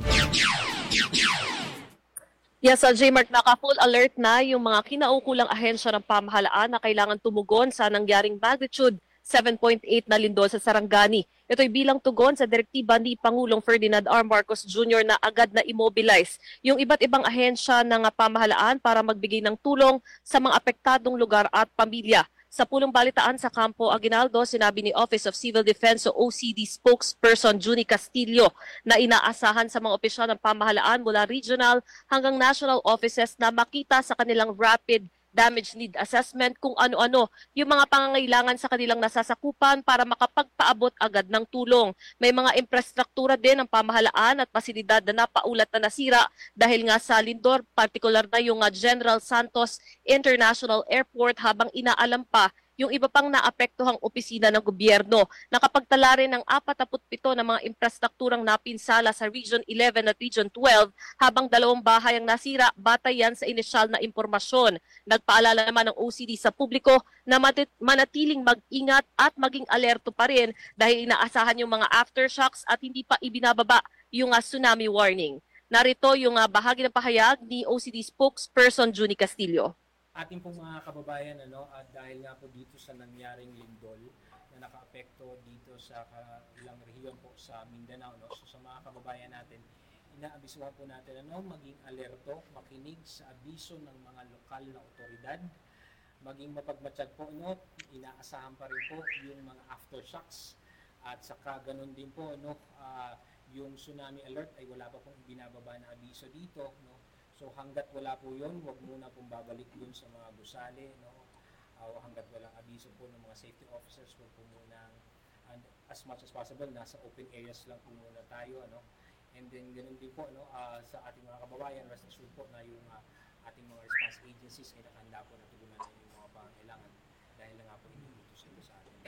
Yes, uh, J-Mark, naka-full alert na yung mga kinaukulang ahensya ng pamahalaan na kailangan tumugon sa nangyaring magnitude seven point eight na lindol sa Sarangani. Ito'y bilang tugon sa direktiba ni Pangulong Ferdinand R. Marcos Junior na agad na immobilize yung iba't ibang ahensya ng pamahalaan para magbigay ng tulong sa mga apektadong lugar at pamilya. Sa pulong balitaan sa Campo Aguinaldo, sinabi ni Office of Civil Defense o O C D spokesperson Junie Castillo na inaasahan sa mga opisyal ng pamahalaan mula regional hanggang national offices na makita sa kanilang rapid damage need assessment kung ano-ano yung mga pangangailangan sa kanilang nasasakupan para makapagpaabot agad ng tulong. May mga infrastruktura din ng pamahalaan at pasilidad na napaulat na nasira dahil nga sa lindor, partikular na yung General Santos International Airport, habang inaalam pa yung iba pang naapektuhang opisina ng gobyerno. Nakapagtala rin ng forty-seven na mga infrastrukturang napinsala sa Region eleven at Region twelve, habang dalawang bahay ang nasira batay yan sa inisyal na impormasyon. Nagpaalala naman ng O C D sa publiko na manatiling mag-ingat at maging alerto pa rin dahil inaasahan yung mga aftershocks at hindi pa ibinababa yung uh, tsunami warning. Narito yung uh, bahagi ng pahayag ni O C D spokesperson Junie Castillo. Ating pong mga kababayan, ano, at dahil nga po dito sa nangyaring lindol na nakaapekto dito sa ilang rehiyon po sa Mindanao, no? So sa mga kababayan natin, inaabisuhan po natin ano, maging alerto, makinig sa abiso ng mga lokal na otoridad, maging mapagmatsyag po, no? Inaasahan pa rin po yung mga aftershocks, at saka ganun din po, no, uh, yung tsunami alert ay wala pa pong binababa na abiso dito, no? So hanggat wala po yun, huwag muna pong babalik dun sa mga gusali, no? Uh, hanggat walang abiso po ng mga safety officers, huwag po muna, and as much as possible, nasa open areas lang po muna tayo, ano? And then ganun din po, no, uh, sa ating mga kababayan, rest assured po na yung uh, ating mga response agencies ay nakahanda po na tugunan na yung mga pangailangan dahil na nga po inuutos ito sa atin.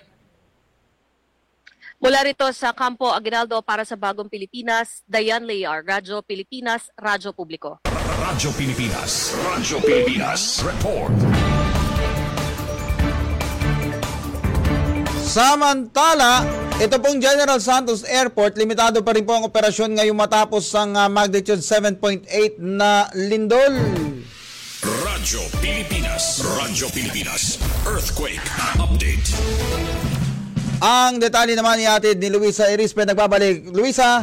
Mula rito sa Campo Aguinaldo para sa Bagong Pilipinas, Dayan Liar, Radyo Pilipinas, Radyo Publiko. Radyo Pilipinas, Radyo Pilipinas, report. Samantala, ito pong General Santos Airport, limitado pa rin po ang operasyon ngayong matapos ang uh, magnitude seven point eight na lindol. Radyo Pilipinas, Radyo Pilipinas, earthquake update. Ang detalye naman ihatid ni Luisa Erispe, nagbabalik. Luisa!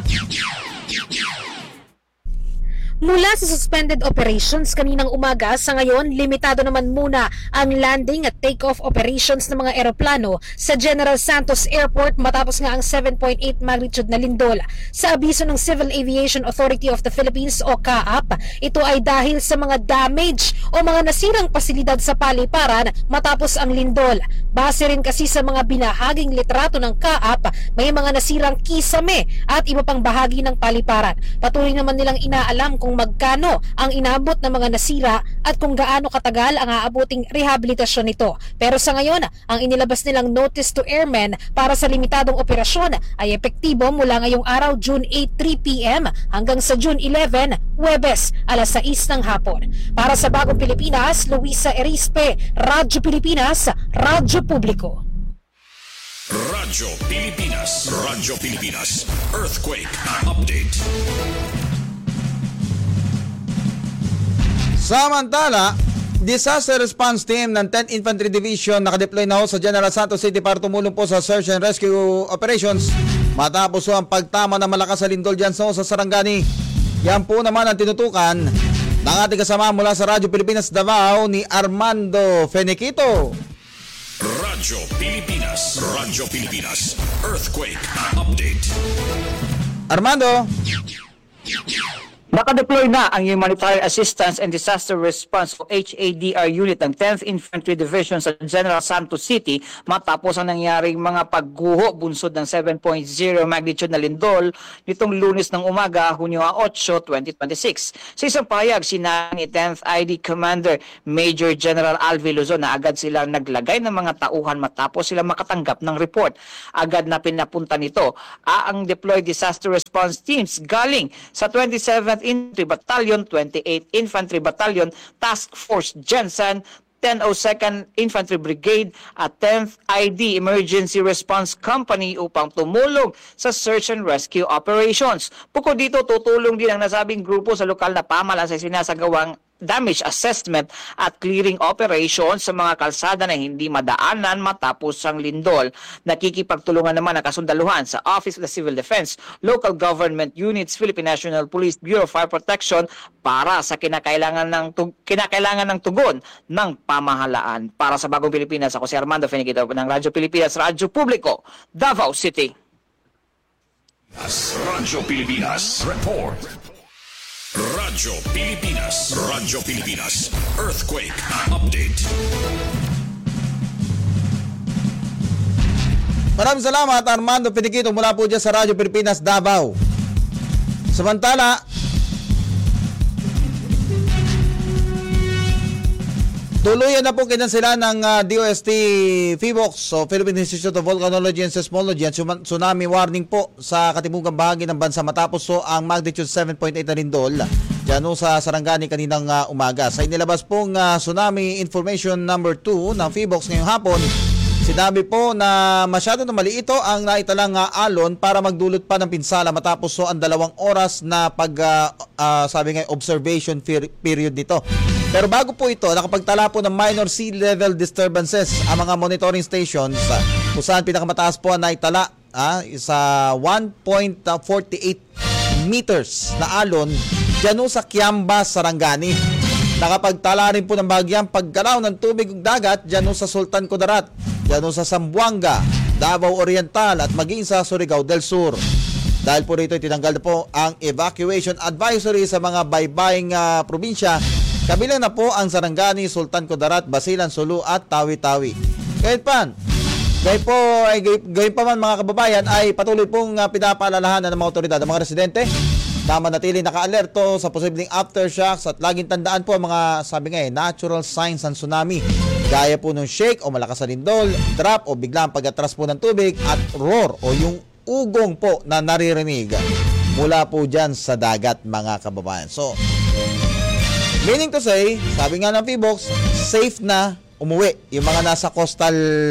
Mula sa suspended operations kaninang umaga, sa ngayon, limitado naman muna ang landing at take-off operations ng mga eroplano sa General Santos Airport matapos nga ang seven point eight magnitude na lindol. Sa abiso ng Civil Aviation Authority of the Philippines o C A A P, ito ay dahil sa mga damage o mga nasirang pasilidad sa paliparan matapos ang lindol. Base rin kasi sa mga binahaging litrato ng C A A P, may mga nasirang kisame at iba pang bahagi ng paliparan. Patuloy naman nilang inaalam kung magkano ang inabot ng mga nasira at kung gaano katagal ang aabuting rehabilitasyon nito. Pero sa ngayon, ang inilabas nilang notice to airmen para sa limitadong operasyon ay epektibo mula ngayong araw June eight, three p m hanggang sa June eleven, Huwebes, alas sais ng hapon. Para sa Bagong Pilipinas, Luisa Erispe, Radyo Pilipinas, Radyo Publiko. Radyo Pilipinas, Radyo Pilipinas, earthquake update. Samantala, Disaster Response Team ng tenth Infantry Division nakadeploy na ho sa General Santos City para tumulong po sa search and rescue operations matapos ho ang pagtama ng malakas na lindol dyan sa Sarangani. Yan po naman ang tinutukan ng ating kasama mula sa Radyo Pilipinas Davao ni Armando Feniquito. Radyo Pilipinas. Radyo Pilipinas. Earthquake update. Armando. Nakadeploy na ang Humanitarian Assistance and Disaster Response o H A D R unit ng tenth Infantry Division sa General Santos City matapos ang nangyaring mga pagguho bunsod ng seven point zero magnitude na lindol nitong Lunes ng umaga, Hunyo eight, twenty twenty-six. Sa isang pahayag, sinabi ni tenth I D Commander Major General Alvin Luzon na agad silang naglagay ng mga tauhan matapos sila makatanggap ng report. Agad na pinapunta nito ang deployed disaster response teams galing sa twenty-seventh Infantry Battalion, twenty-eighth Infantry Battalion, Task Force Jensen, ten oh second Infantry Brigade at tenth I D Emergency Response Company upang tumulong sa search and rescue operations. Bukod dito, tutulong din ang nasabing grupo sa lokal na pamahalaan sa sinasagawang damage assessment at clearing operations sa mga kalsada na hindi madaanan matapos ang lindol. Nakikipagtulungan naman ang kasundaluhan sa Office of the Civil Defense, Local Government Units, Philippine National Police, Bureau of Fire Protection para sa kinakailangan ng tug- kinakailangan ng tugon ng pamahalaan. Para sa Bagong Pilipinas, ako si Armando Feniguito ng Radyo Pilipinas, Radyo Publiko, Davao City. Radyo Pilipinas Report. Radyo Pilipinas. Radyo Pilipinas. Earthquake update. Maraming salamat, Armando Feniguito mula po dyan sa Radyo Pilipinas, Davao. Samantala, tuluyan na po kinansela ng uh, D O S T PHIVOLCS, so Philippine Institute of Volcanology and Seismology, at tsunami warning po sa katimugang bahagi ng bansa matapos so ang magnitude seven point eight na lindol dyan sa Sarangani kaninang uh, umaga. Sa inilabas pong uh, tsunami information number two ng PHIVOLCS ngayong hapon, sinabi po na masyado na mali ito ang naitalang uh, alon para magdulot pa ng pinsala matapos so ang dalawang oras na pag uh, uh, sabi nga observation period nito. Pero bago po ito, nakapagtala po ng minor sea level disturbances ang mga monitoring stations uh, kung saan pinakamataas po ang naitala uh, sa one point four eight meters na alon dyan sa Kiamba, Sarangani. Nakapagtala rin po ng bagyang paggalaw ng tubig dagat dyan sa Sultan Kudarat, dyan sa Zamboanga, Davao Oriental at maging sa Surigao del Sur. Dahil po rito tinanggal na po ang evacuation advisory sa mga baybaying uh, probinsya. Kabilang na po ang Sarangani, Sultan Kudarat, Basilan, Sulu at Tawi-Tawi. Kahit pa, gayun po, ay, gayun pa man mga kababayan ay patuloy pong uh, pinapaalalahanan ng mga otoridad, ng mga residente na manatili naka-alerto sa posibleng aftershocks at laging tandaan po ang mga sabi nga eh, natural signs ng tsunami. Gaya po ng shake o malakas na lindol, drop o biglang pag-atras po ng tubig at roar o yung ugong po na naririnig mula po dyan sa dagat mga kababayan. So, meaning to say, sabi nga ng PHIVOLCS, safe na umuwi yung mga nasa coastal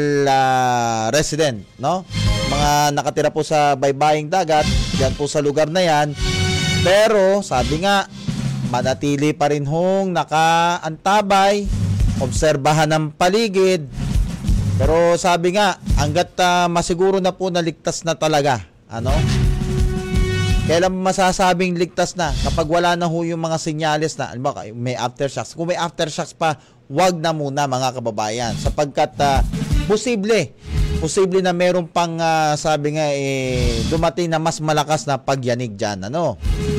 uh, resident, no? Mga nakatira po sa baybaying dagat, dyan po sa lugar na yan. Pero, sabi nga, manatili pa rin hong nakaantabay, obserbahan ng paligid. Pero sabi nga, hanggat uh, masiguro na po na ligtas na talaga, ano? Kailan masasabing ligtas na? Kapag wala na ho yung mga senyales na, ano ba, may aftershocks. Kung may aftershocks pa, wag na muna mga kababayan. Sapagkat uh, posible, posible na meron pang uh, sabi nga eh, dumating na mas malakas na pagyanig dyan. Ano?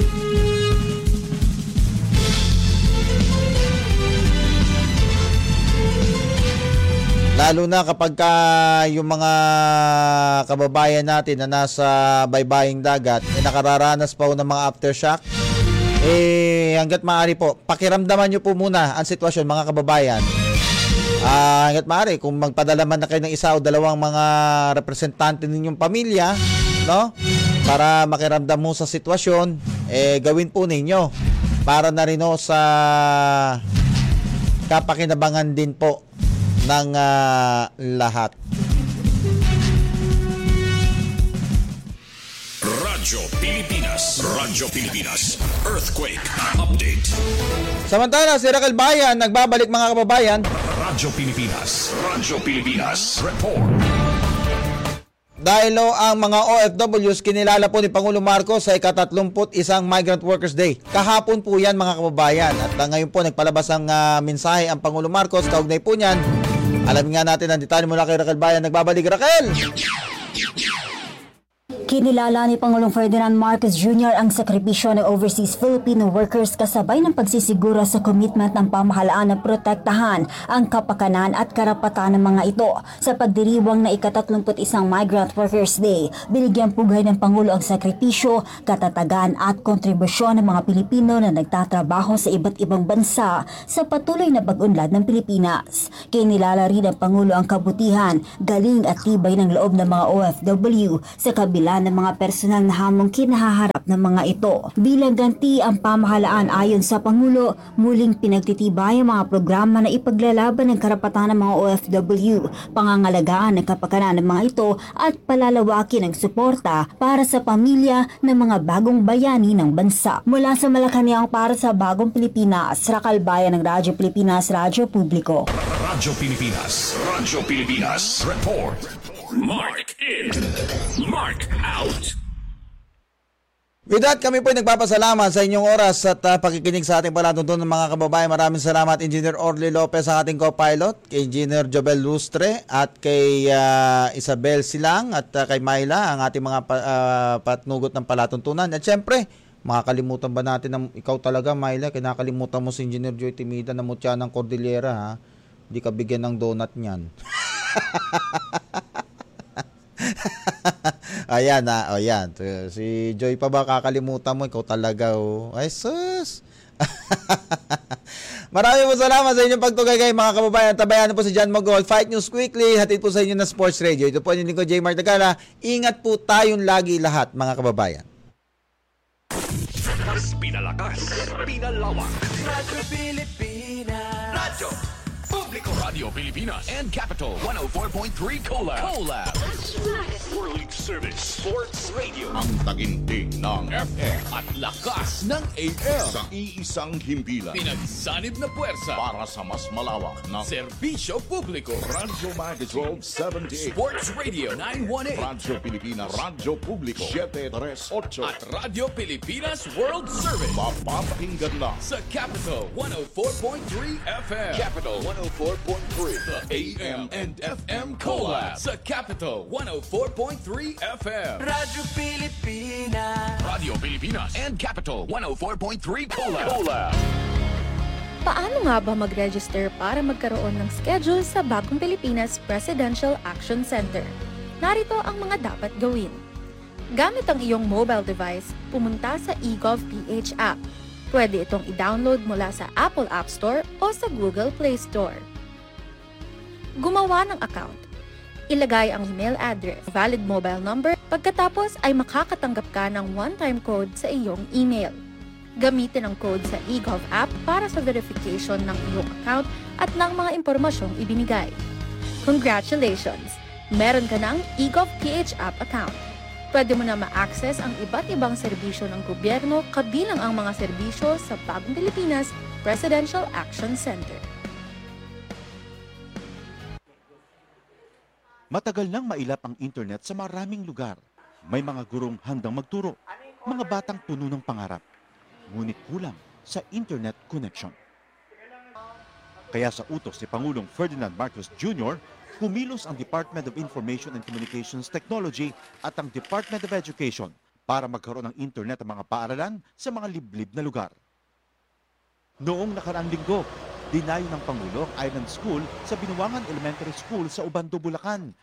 Lalo na kapag ka yung mga kababayan natin na nasa baybaying dagat eh nakararanas pa po ng mga aftershock, eh hanggat maaari po, pakiramdaman nyo po muna ang sitwasyon mga kababayan. Uh, hanggat maaari, kung magpadala man na kayo ng isa o dalawang mga representante ninyong pamilya, no? Para makiramdam mo sa sitwasyon, eh gawin po ninyo para na rin o sa kapakinabangan din po ng uh, lahat. Radyo Pilipinas. Radyo Pilipinas. Earthquake update. Samantala, si Raquel Bayan nagbabalik mga kababayan. Radyo Pilipinas. Radyo Pilipinas. Report. Dahil o ang mga O F Ws kinilala po ni Pangulo Marcos sa ikatatlumput isang Migrant Workers Day. Kahapon po yan mga kababayan. At uh, ngayon po nagpalabas ang uh, mensahe ang Pangulo Marcos. Kaugnay po niyan, Alamin nga natin ang detalye mula kay Raquel Bayan. Nagbabalik, Raquel! Kinilala ni Pangulong Ferdinand Marcos Junior ang sakripisyo ng overseas Filipino workers kasabay ng pagsisiguro sa commitment ng pamahalaan na protektahan ang kapakanan at karapatan ng mga ito. Sa pagdiriwang na ikatatlumput isang Migrant Workers Day, binigyan pugay ng Pangulo ang sakripisyo, katatagan at kontribusyon ng mga Pilipino na nagtatrabaho sa iba't ibang bansa sa patuloy na pag-unlad ng Pilipinas. Kinilala rin ng Pangulo ang kabutihan, galing at tibay ng loob ng mga O F W sa kabila ng mga personal na hamong kinahaharap ng mga ito. Bilang ganti ang pamahalaan ayon sa Pangulo, muling pinagtitibay ang mga programa na ipaglalaban ng karapatan ng mga O F W, pangangalagaan ng kapakanan ng mga ito at palalawakin ang suporta para sa pamilya ng mga bagong bayani ng bansa. Mula sa Malacanang para sa Bagong Pilipinas, Raquel Bayan ng Radyo Pilipinas, Radyo Publiko. Radyo Pilipinas, Radyo Pilipinas, report. Mark in, mark out. With that, kami po ay nagpapasalamat sa inyong oras at uh, pakikinig sa ating palatuntunan ng mga kababayan. Maraming salamat, Engineer Orly Lopez, ang ating co-pilot, kay Engineer Jobel Lustre, at kay uh, Isabel Silang, at uh, kay Myla, ang ating mga pa, uh, patnugot ng palatuntunan. At syempre, makakalimutan ba natin na ikaw talaga, Myla, kinakalimutan mo si Engineer Joy Timida na mutya ng Cordillera, ha? Hindi ka bigyan ng donut niyan. Ayan na, oh, yan. Si Joy pa ba kakalimutan mo? Ikaw talaga, oh. Ay, sus! Maraming po salamat sa inyong pagtugay mga kababayan. Tabayan po si John Mogol. Fight News Quickly, hatid po sa inyo na Sports Radio. Ito po yung lingkod, J. Mark Tagala. Ingat po tayong lagi lahat, mga kababayan. Pinalakas, pinalawak. Radyo Pilipinas. Radyo Publiko. Radio Pilipinas and Capital one oh four point three Collab. Collab. World Service Sports Radio. Ang taginting ng F M at lakas ng A M. Sa iisang himpilan. Pinagsanib na puwersa Para sa mas malawak na serbisyo publiko. Radyo Magic twelve seventy-eight. Sports Radio nine eighteen. Radyo Pilipinas. Radyo Publiko seven thirty-eight. At Radio Pilipinas World Service. Mapapakinggan na sa Capital one oh four point three F M. Capital one oh four point three. The A M and F M Collab sa Capital one oh four point three F M. Radyo Pilipinas. Radio Pilipinas and Capital one oh four point three Collab. Collab. Paano nga ba mag-register para magkaroon ng schedule sa Bagong Pilipinas Presidential Action Center? Narito ang mga dapat gawin. Gamit ang iyong mobile device, pumunta sa eGovPH app. Pwede itong i-download mula sa Apple App Store o sa Google Play Store. Gumawa ng account. Ilagay ang email address, valid mobile number, pagkatapos ay makakatanggap ka ng one-time code sa iyong email. Gamitin ang code sa eGov app para sa verification ng iyong account at ng mga impormasyong ibinigay. Congratulations! Meron ka ng eGovPH app account. Pwede mo na ma-access ang iba't ibang serbisyo ng gobyerno kabilang ang mga serbisyo sa Bagong Pilipinas Presidential Action Center. Matagal nang mailap ang internet sa maraming lugar. May mga gurong handang magturo, mga batang puno ng pangarap. Ngunit kulang sa internet connection. Kaya sa utos ni Pangulong Ferdinand Marcos Junior, kumilos ang Department of Information and Communications Technology at ang Department of Education para magkaroon ng internet ang mga paaralan sa mga liblib na lugar. Noong nakaraang linggo, dinayo ng Pangulo ang Island School sa Binuangan Elementary School sa Ubando, Bulacan.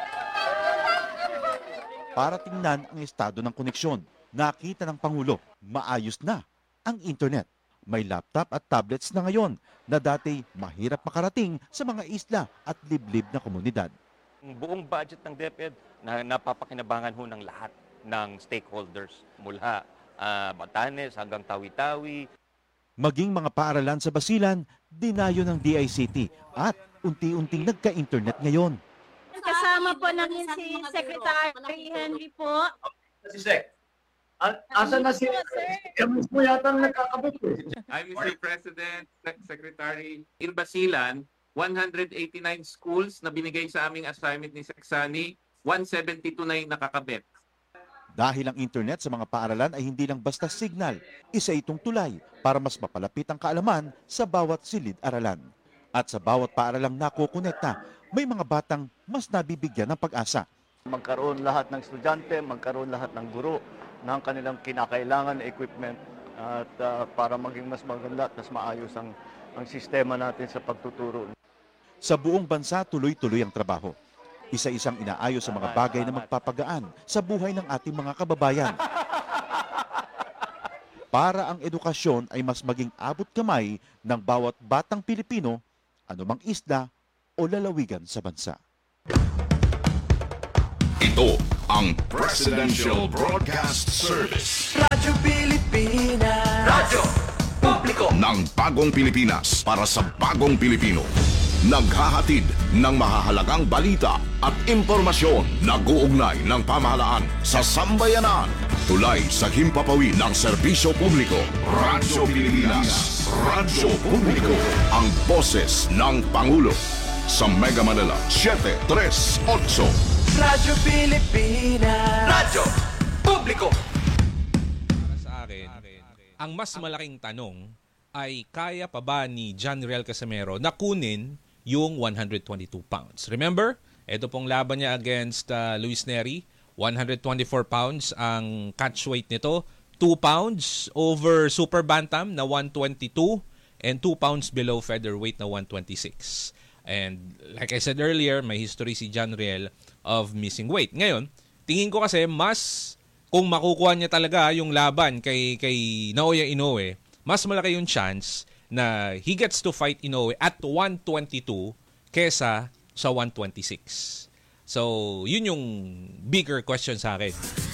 Para tingnan ang estado ng koneksyon, nakita ng Pangulo, maayos na ang internet. May laptop at tablets na ngayon na dati mahirap makarating sa mga isla at liblib na komunidad. Ang buong budget ng DepEd na napapakinabangan ho ng lahat ng stakeholders mula uh, Batanes hanggang Tawi-Tawi. Maging mga paaralan sa Basilan, dinayo ng D I C T at unti-unting nagka-internet ngayon. Kasama po namin si Secretary Henry po. Si Sec. Asan na si Kamis mo yata nakakabot eh. I'm Mister President, Secretary in Basilan, one hundred eighty-nine schools na binigay sa aming assignment ni Seksani, one seventy-two na yung nakakabit. Dahil ang internet sa mga paaralan ay hindi lang basta signal, isa itong tulay para mas mapalapit ang kaalaman sa bawat silid-aralan. At sa bawat paaralang nakukonekta, may mga batang mas nabibigyan ng pag-asa. Magkaroon lahat ng estudyante, magkaroon lahat ng guro ng kanilang kinakailangan na equipment at uh, para maging mas maganda at mas maayos ang, ang sistema natin sa pagtuturo. Sa buong bansa, tuloy-tuloy ang trabaho. Isa-isang inaayos sa mga bagay na magpapagaan sa buhay ng ating mga kababayan. Para ang edukasyon ay mas maging abot kamay ng bawat batang Pilipino, anumang isla o lalawigan sa bansa. Ito ang Presidential Broadcast Service. Radyo Pilipinas. Radyo Publiko. Ng bagong Pilipinas para sa bagong Pilipino. Naghahatid ng mahahalagang balita at impormasyon na guugnay ng pamahalaan sa sambayanan. Tulay sa himpapawid ng serbisyo publiko. Radyo Pilipinas. Radyo Publiko. Ang boses ng Pangulo. Sa Mega Manila, seven tres eight. Radyo Pilipinas. Radyo Publiko. Sa akin, ang mas malaking tanong ay kaya pa ba ni John Riel Casimero na kunin yung one hundred twenty-two pounds. Remember, ito pong laban niya against uh, Luis Neri. one hundred twenty-four pounds ang catch weight nito. two pounds over super bantam na one twenty-two and two pounds below featherweight na one twenty-six. And like I said earlier, may history si John Riel of missing weight. Ngayon, tingin ko kasi mas kung makukuha niya talaga yung laban kay, kay Naoya Inoue, mas malaki yung chance na he gets to fight Inoue at one twenty-two kesa sa one twenty-six. So, yun yung bigger question sa akin.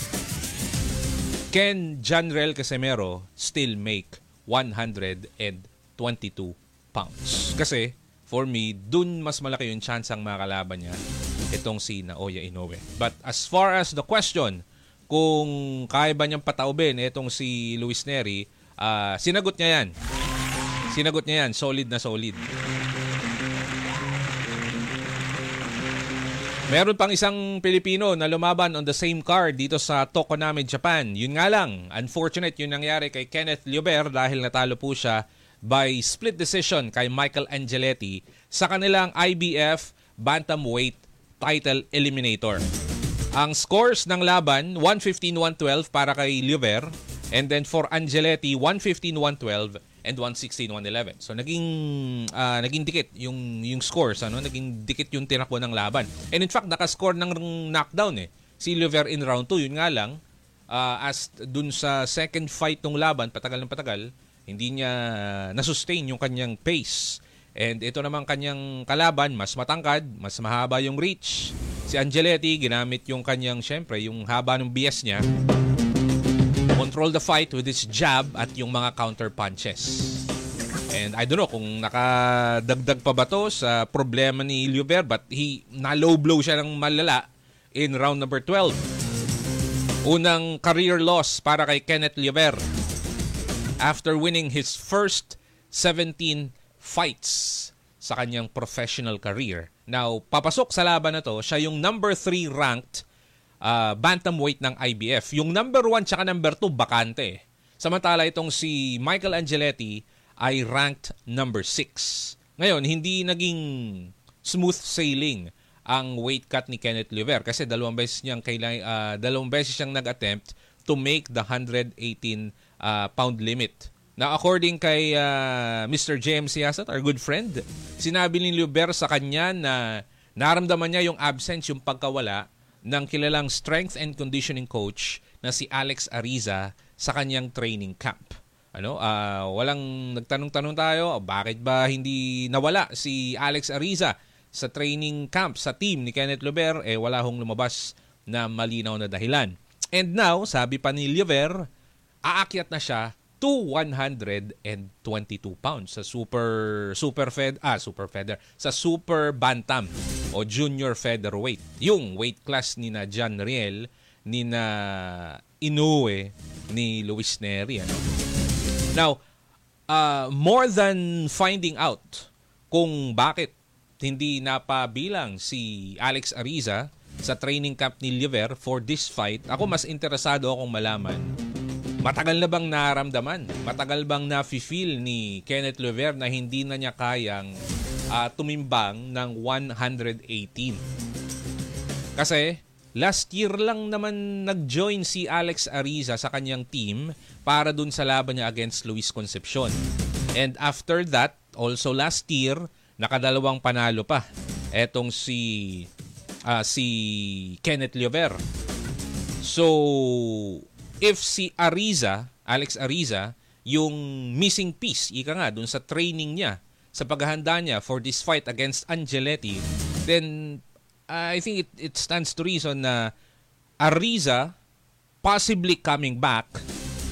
Can John Riel Casimero still make one hundred twenty-two pounds? Kasi, for me, dun mas malaki yung chance ang makalaban niya itong si Naoya Inoue. But as far as the question, kung kaya ba niyang pataubin itong si Luis Neri, uh, sinagot niya yan. Sinagot niya yan. Solid na solid. Meron pang isang Pilipino na lumaban on the same card dito sa Tokoname, Japan. Yun nga lang, unfortunate yung nangyari kay Kenneth Llober dahil natalo po siya by split decision kay Michael Angeletti sa kanilang I B F Bantamweight Title Eliminator. Ang scores ng laban, one fifteen one twelve para kay Llober, and then for Angeletti, one fifteen one twelve and one sixteen one eleven. So naging uh, naging dikit yung yung scores, ano, naging dikit yung tinakbo ng laban. And in fact, naka-score ng knockdown eh si Llober in round two. Yun nga lang, uh, as dun sa second fight ng laban, patagal ng patagal, hindi niya na-sustain yung kanyang pace. And ito naman kanyang kalaban, mas matangkad, mas mahaba yung reach. Si Angeletti, ginamit yung kanyang, syempre, yung haba ng bias niya. Control the fight with his jab at yung mga counter punches. And I don't know kung nakadagdag pa ba to sa problema ni Llober, but he na-low blow siya ng malala in round number twelve. Unang career loss para kay Kenneth Llober after winning his first seventeen fights sa kanyang professional career. Now, papasok sa laban na to, siya yung number three ranked uh, bantamweight ng I B F. Yung number one tsaka number two, bakante. Samantala itong si Michael Angeletti ay ranked number six. Ngayon, hindi naging smooth sailing ang weight cut ni Kenneth Llober kasi dalawang beses niyang kailang, uh, dalawang beses siyang nag-attempt to make the one eighteen uh, pound limit. Now, according kay uh, Mister J M Siasat, our good friend, sinabi ni Llober sa kanya na naramdaman niya yung absence, yung pagkawala ng kilalang strength and conditioning coach na si Alex Ariza sa kanyang training camp. Ano, uh, walang nagtanong-tanong tayo, bakit ba hindi nawala si Alex Ariza sa training camp sa team ni Kenneth Llober? Eh, wala hong lumabas na malinaw na dahilan. And now, sabi pa ni Llober, aakyat na siya to one twenty-two pounds sa super super fed ah super feather sa super bantam o junior featherweight, yung weight class ni na John Riel, ni na Inoue, ni Luis Neri, ano. Now, uh, more than finding out kung bakit hindi napabilang si Alex Ariza sa training camp ni Llober for this fight, ako mas interesado akong malaman, matagal na bang naramdaman? Matagal bang nafe-feel ni Kenneth Llober na hindi na niya kayang uh, tumimbang ng one hundred eighteen. Kasi last year lang naman nag-join si Alex Ariza sa kanyang team para dun sa laban niya against Luis Concepcion. And after that, also last year, nakadalawang panalo pa. Etong si uh, si Kenneth Llover. So, if si Ariza, Alex Ariza, yung missing piece, ika nga, dun sa training niya, sa paghahanda niya for this fight against Angeletti, then I think it, it stands to reason na Ariza possibly coming back